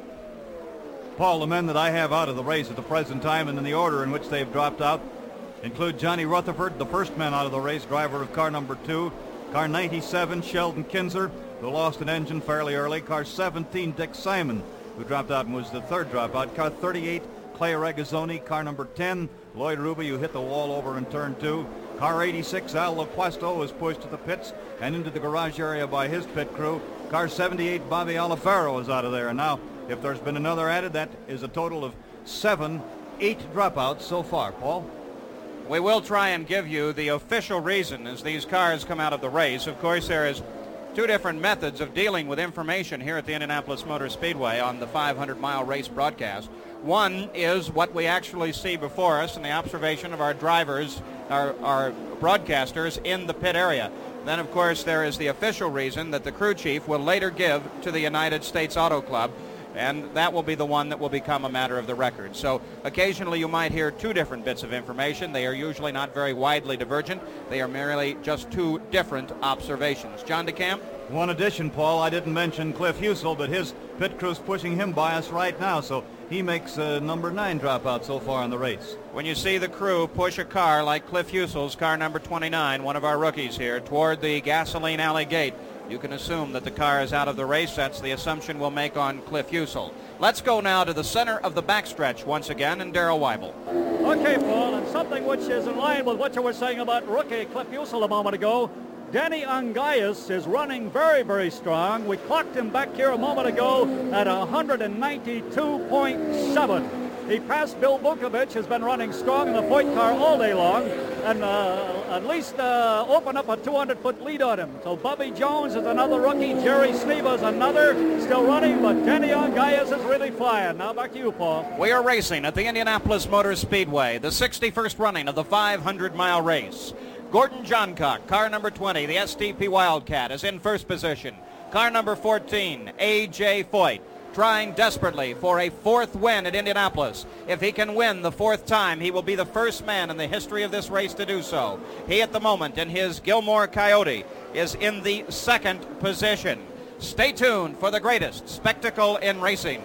Paul, the men that I have out of the race at the present time and in the order in which they've dropped out include Johnny Rutherford, the first man out of the race, driver of car number two. Car ninety-seven, Sheldon Kinzer, who lost an engine fairly early. Car seventeen, Dick Simon, who dropped out and was the third dropout. Car thirty-eight, Clay Regazzoni. Car number ten, Lloyd Ruby, who hit the wall over in turn two. Car eighty-six, Al Loquesto, was pushed to the pits and into the garage area by his pit crew. Car seventy-eight, Bobby Alifaro, is out of there. And now, if there's been another added, that is a total of seven, eight dropouts so far. Paul? We will try and give you the official reason as these cars come out of the race. Of course, there is two different methods of dealing with information here at the Indianapolis Motor Speedway on the five hundred mile race broadcast. One is what we actually see before us in the observation of our drivers, our, our broadcasters in the pit area. Then, of course, there is the official reason that the crew chief will later give to the United States Auto Club, and that will be the one that will become a matter of the record. So occasionally you might hear two different bits of information. They are usually not very widely divergent. They are merely just two different observations. John DeCamp? One addition, Paul, I didn't mention Cliff Husel, but his pit crew's pushing him by us right now, so he makes uh, number nine dropout so far in the race. When you see the crew push a car like Cliff Husel's car number twenty-nine, one of our rookies here, toward the gasoline alley gate, you can assume that the car is out of the race. That's the assumption we'll make on Cliff Husel. Let's go now to the center of the backstretch once again, and Darrell Weibel. Okay, Paul, and something which is in line with what you were saying about rookie Cliff Husel a moment ago. Danny Ungaius is running very, very strong. We clocked him back here a moment ago at one ninety-two point seven. He passed Bill Vukovich, has been running strong in the Foyt car all day long, and uh, at least uh, open up a two hundred foot lead on him. So Bobby Jones is another rookie. Jerry Sneva is another, still running, but Danny Ungaius is really flying. Now back to you, Paul. We are racing at the Indianapolis Motor Speedway, the sixty-first running of the five hundred mile race. Gordon Johncock, car number twenty, the S T P Wildcat, is in first position. Car number fourteen, A J Foyt, trying desperately for a fourth win at Indianapolis. If he can win the fourth time, he will be the first man in the history of this race to do so. He, at the moment, in his Gilmore Coyote, is in the second position. Stay tuned for the greatest spectacle in racing.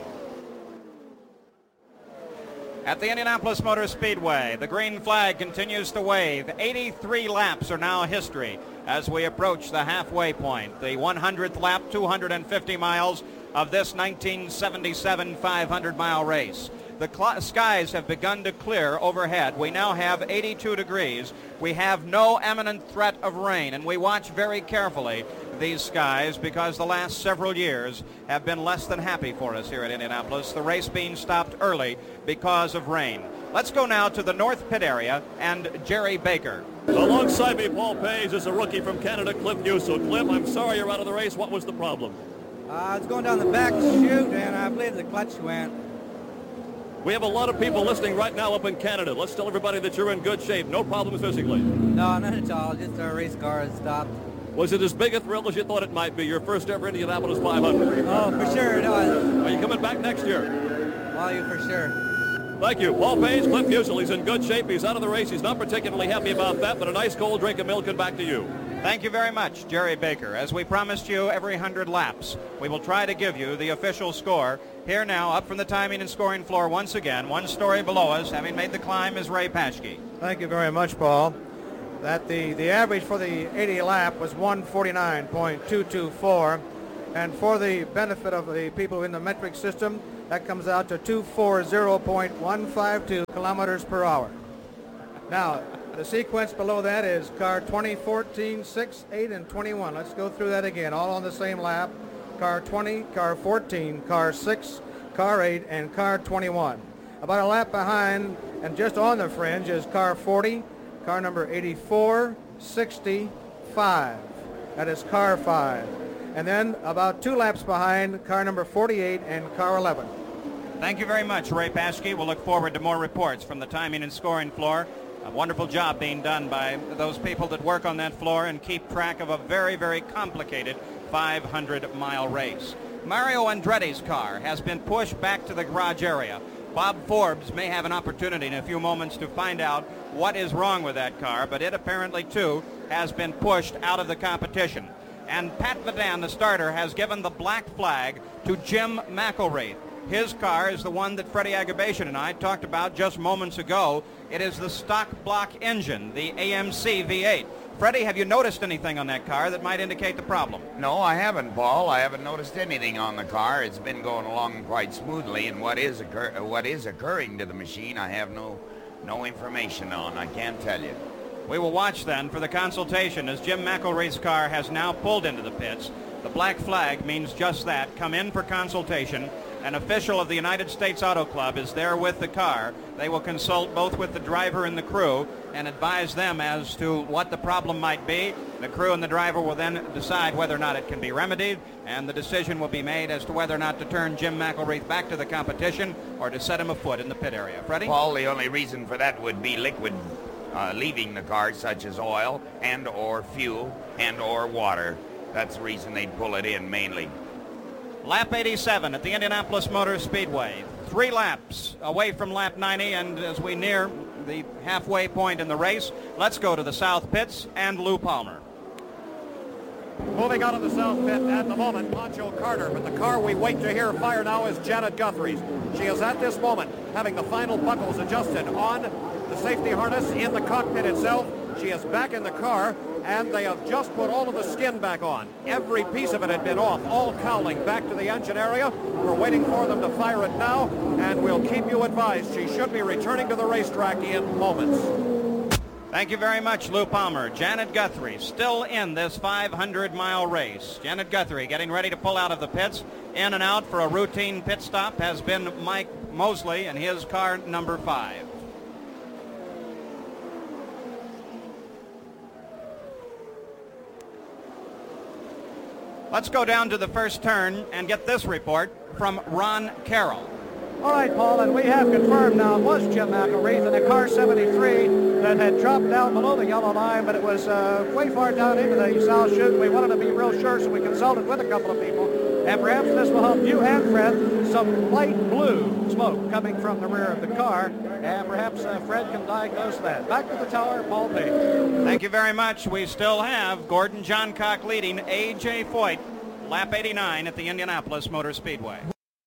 At the Indianapolis Motor Speedway, the green flag continues to wave. eighty-three laps are now history as we approach the halfway point. The one hundredth lap, two hundred fifty miles of this nineteen seventy-seven five hundred mile race. The cl- skies have begun to clear overhead. We now have eighty-two degrees. We have no imminent threat of rain, and we watch very carefully these skies because the last several years have been less than happy for us here at Indianapolis, the race being stopped early because of rain. Let's go now to the North Pit area and Jerry Baker. Alongside me, Paul Page, is a rookie from Canada, Cliff Husel. Cliff, I'm sorry you're out of the race. What was the problem? Uh, it's going down the back chute, and I believe the clutch went. We have a lot of people listening right now up in Canada. Let's tell everybody that you're in good shape. No problems physically. No, not at all. Just our race car has stopped. Was it as big a thrill as you thought it might be? Your first ever Indianapolis five hundred? Oh, for sure it was. Are you coming back next year? Value for sure. Thank you. Paul Page, Cliff Usual. He's in good shape. He's out of the race. He's not particularly happy about that, but a nice cold drink of milk and back to you. Thank you very much, Jerry Baker. As we promised you every one hundred laps, we will try to give you the official score. Here now, up from the timing and scoring floor once again, one story below us, having made the climb, is Ray Paschke. Thank you very much, Paul. That the, the average for the eighty lap was one forty-nine point two two four, and for the benefit of the people in the metric system, that comes out to two forty point one five two kilometers per hour. Now, the sequence below that is car twenty, fourteen, six, eight, and twenty-one. Let's go through that again, all on the same lap. Car twenty, car fourteen, car six, car eight, and car twenty-one. About a lap behind, and just on the fringe, is car forty, car number eighty-four, sixty-five. That is car five. And then about two laps behind, car number forty-eight and car eleven. Thank you very much, Ray Paschke. We'll look forward to more reports from the timing and scoring floor. A wonderful job being done by those people that work on that floor and keep track of a very, very complicated five hundred mile race. Mario Andretti's car has been pushed back to the garage area. Bob Forbes may have an opportunity in a few moments to find out what is wrong with that car, but it apparently, too, has been pushed out of the competition. And Pat Vadan, the starter, has given the black flag to Jim McElraith. His car is the one that Freddie Agabation and I talked about just moments ago. It is the stock block engine, the A M C V eight. Freddie, have you noticed anything on that car that might indicate the problem? No, I haven't, Paul. I haven't noticed anything on the car. It's been going along quite smoothly, and what is occur what is occurring to the machine, I have no no information on. I can't tell you. We will watch then for the consultation as Jim McElraith's car has now pulled into the pits. The black flag means just that. Come in for consultation. An official of the United States Auto Club is there with the car. They will consult both with the driver and the crew and advise them as to what the problem might be. The crew and the driver will then decide whether or not it can be remedied, and the decision will be made as to whether or not to turn Jim McElraith back to the competition or to set him afoot in the pit area. Freddie? Paul, the only reason for that would be liquid uh, leaving the car, such as oil and or fuel and or water. That's the reason they'd pull it in mainly. Lap eighty-seven at the Indianapolis Motor Speedway. Three laps away from lap ninety, and as we near the halfway point in the race, let's go to the South Pits and Lou Palmer. Moving out of the South Pit at the moment, Pancho Carter, but the car we wait to hear fire now is Janet Guthrie's. She is at this moment having the final buckles adjusted on the safety harness in the cockpit itself. She is back in the car, and they have just put all of the skin back on. Every piece of it had been off, all cowling back to the engine area. We're waiting for them to fire it now, and we'll keep you advised. She should be returning to the racetrack in moments. Thank you very much, Lou Palmer. Janet Guthrie still in this five hundred mile race. Janet Guthrie getting ready to pull out of the pits. In and out for a routine pit stop has been Mike Mosley and his car number five. Let's go down to the first turn and get this report from Ron Carroll. All right, Paul, and we have confirmed now it was Jim McElraith in a car seventy-three that had dropped down below the yellow line, but it was uh, way far down into the south chute. We wanted to be real sure, so we consulted with a couple of people. And perhaps this will help you and Fred. Some light blue smoke coming from the rear of the car, and perhaps uh, Fred can diagnose that. Back to the tower, Paul Page. Thank you very much. We still have Gordon Johncock leading A J Foyt, lap eighty-nine at the Indianapolis Motor Speedway.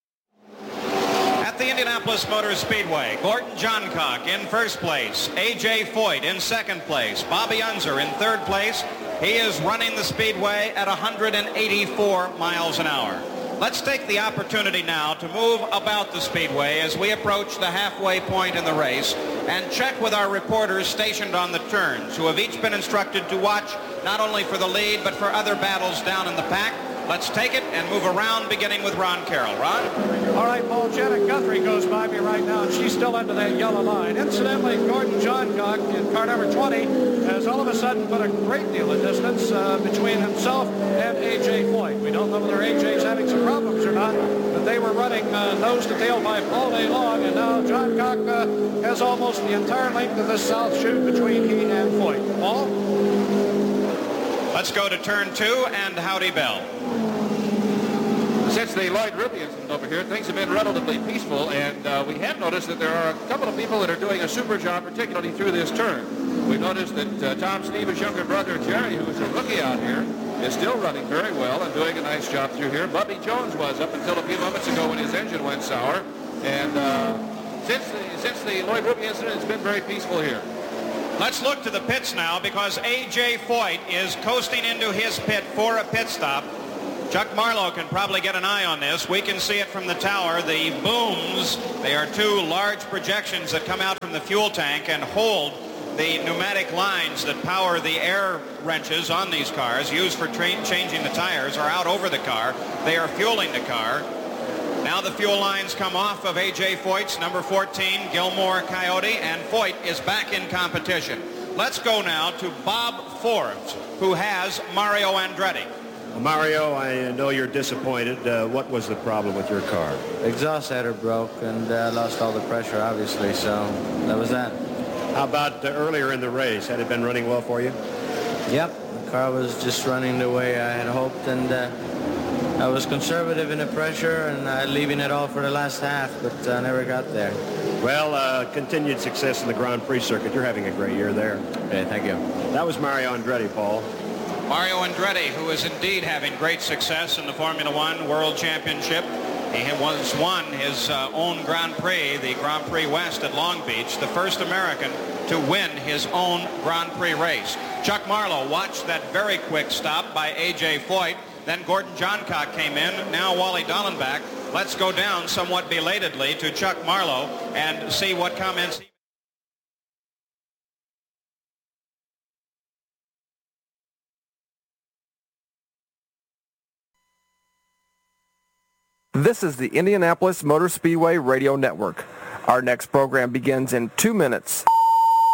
At the Indianapolis Motor Speedway, Gordon Johncock in first place, A J Foyt in second place, Bobby Unser in third place. He is running the speedway at one hundred eighty-four miles an hour. Let's take the opportunity now to move about the speedway as we approach the halfway point in the race and check with our reporters stationed on the turns, who have each been instructed to watch not only for the lead but for other battles down in the pack. Let's take it and move around, beginning with Ron Carroll. Ron? All right, Paul, Janet Guthrie goes by me right now, and she's still under that yellow line. Incidentally, Gordon Johncock in car number twenty has all of a sudden put a great deal of distance uh, between himself and A J Foyt. We don't know whether A J's having some problems or not, but they were running uh, nose to tailpipe all day long, and now Johncock uh, has almost the entire length of the south chute between he and Foyt. Paul? Let's go to turn two and Howdy Bell. Since the Lloyd Ruby incident over here, things have been relatively peaceful, and uh, we have noticed that there are a couple of people that are doing a super job, particularly through this turn. We've noticed that uh, Tom Stevens' younger brother, Jerry, who is a rookie out here, is still running very well and doing a nice job through here. Bubby Jones was up until a few moments ago when his engine went sour, and uh, since, the, since the Lloyd Ruby incident, it's been very peaceful here. Let's look to the pits now, because A J Foyt is coasting into his pit for a pit stop. Chuck Marlowe can probably get an eye on this. We can see it from the tower. The booms, they are two large projections that come out from the fuel tank and hold the pneumatic lines that power the air wrenches on these cars used for tra- changing the tires are out over the car. They are fueling the car. Now the fuel lines come off of A J Foyt's number fourteen, Gilmore Coyote, and Foyt is back in competition. Let's go now to Bob Forbes, who has Mario Andretti. Well, Mario, I know you're disappointed. Uh, what was the problem with your car? Exhaust header broke and uh, lost all the pressure, obviously, so that was that. How about uh, earlier in the race? Had it been running well for you? Yep, the car was just running the way I had hoped, and uh, I was conservative in the pressure and uh, leaving it all for the last half, but I uh, never got there. Well, uh, continued success in the Grand Prix circuit. You're having a great year there. Okay, thank you. That was Mario Andretti, Paul. Mario Andretti, who is indeed having great success in the Formula One World Championship. He once won his uh, own Grand Prix, the Grand Prix West at Long Beach, the first American to win his own Grand Prix race. Chuck Marlowe watched that very quick stop by A J Foyt. Then Gordon Johncock came in. Now Wally Dallenbach. Let's go down somewhat belatedly to Chuck Marlowe and see what comments he This is the Indianapolis Motor Speedway Radio Network. Our next program begins in two minutes.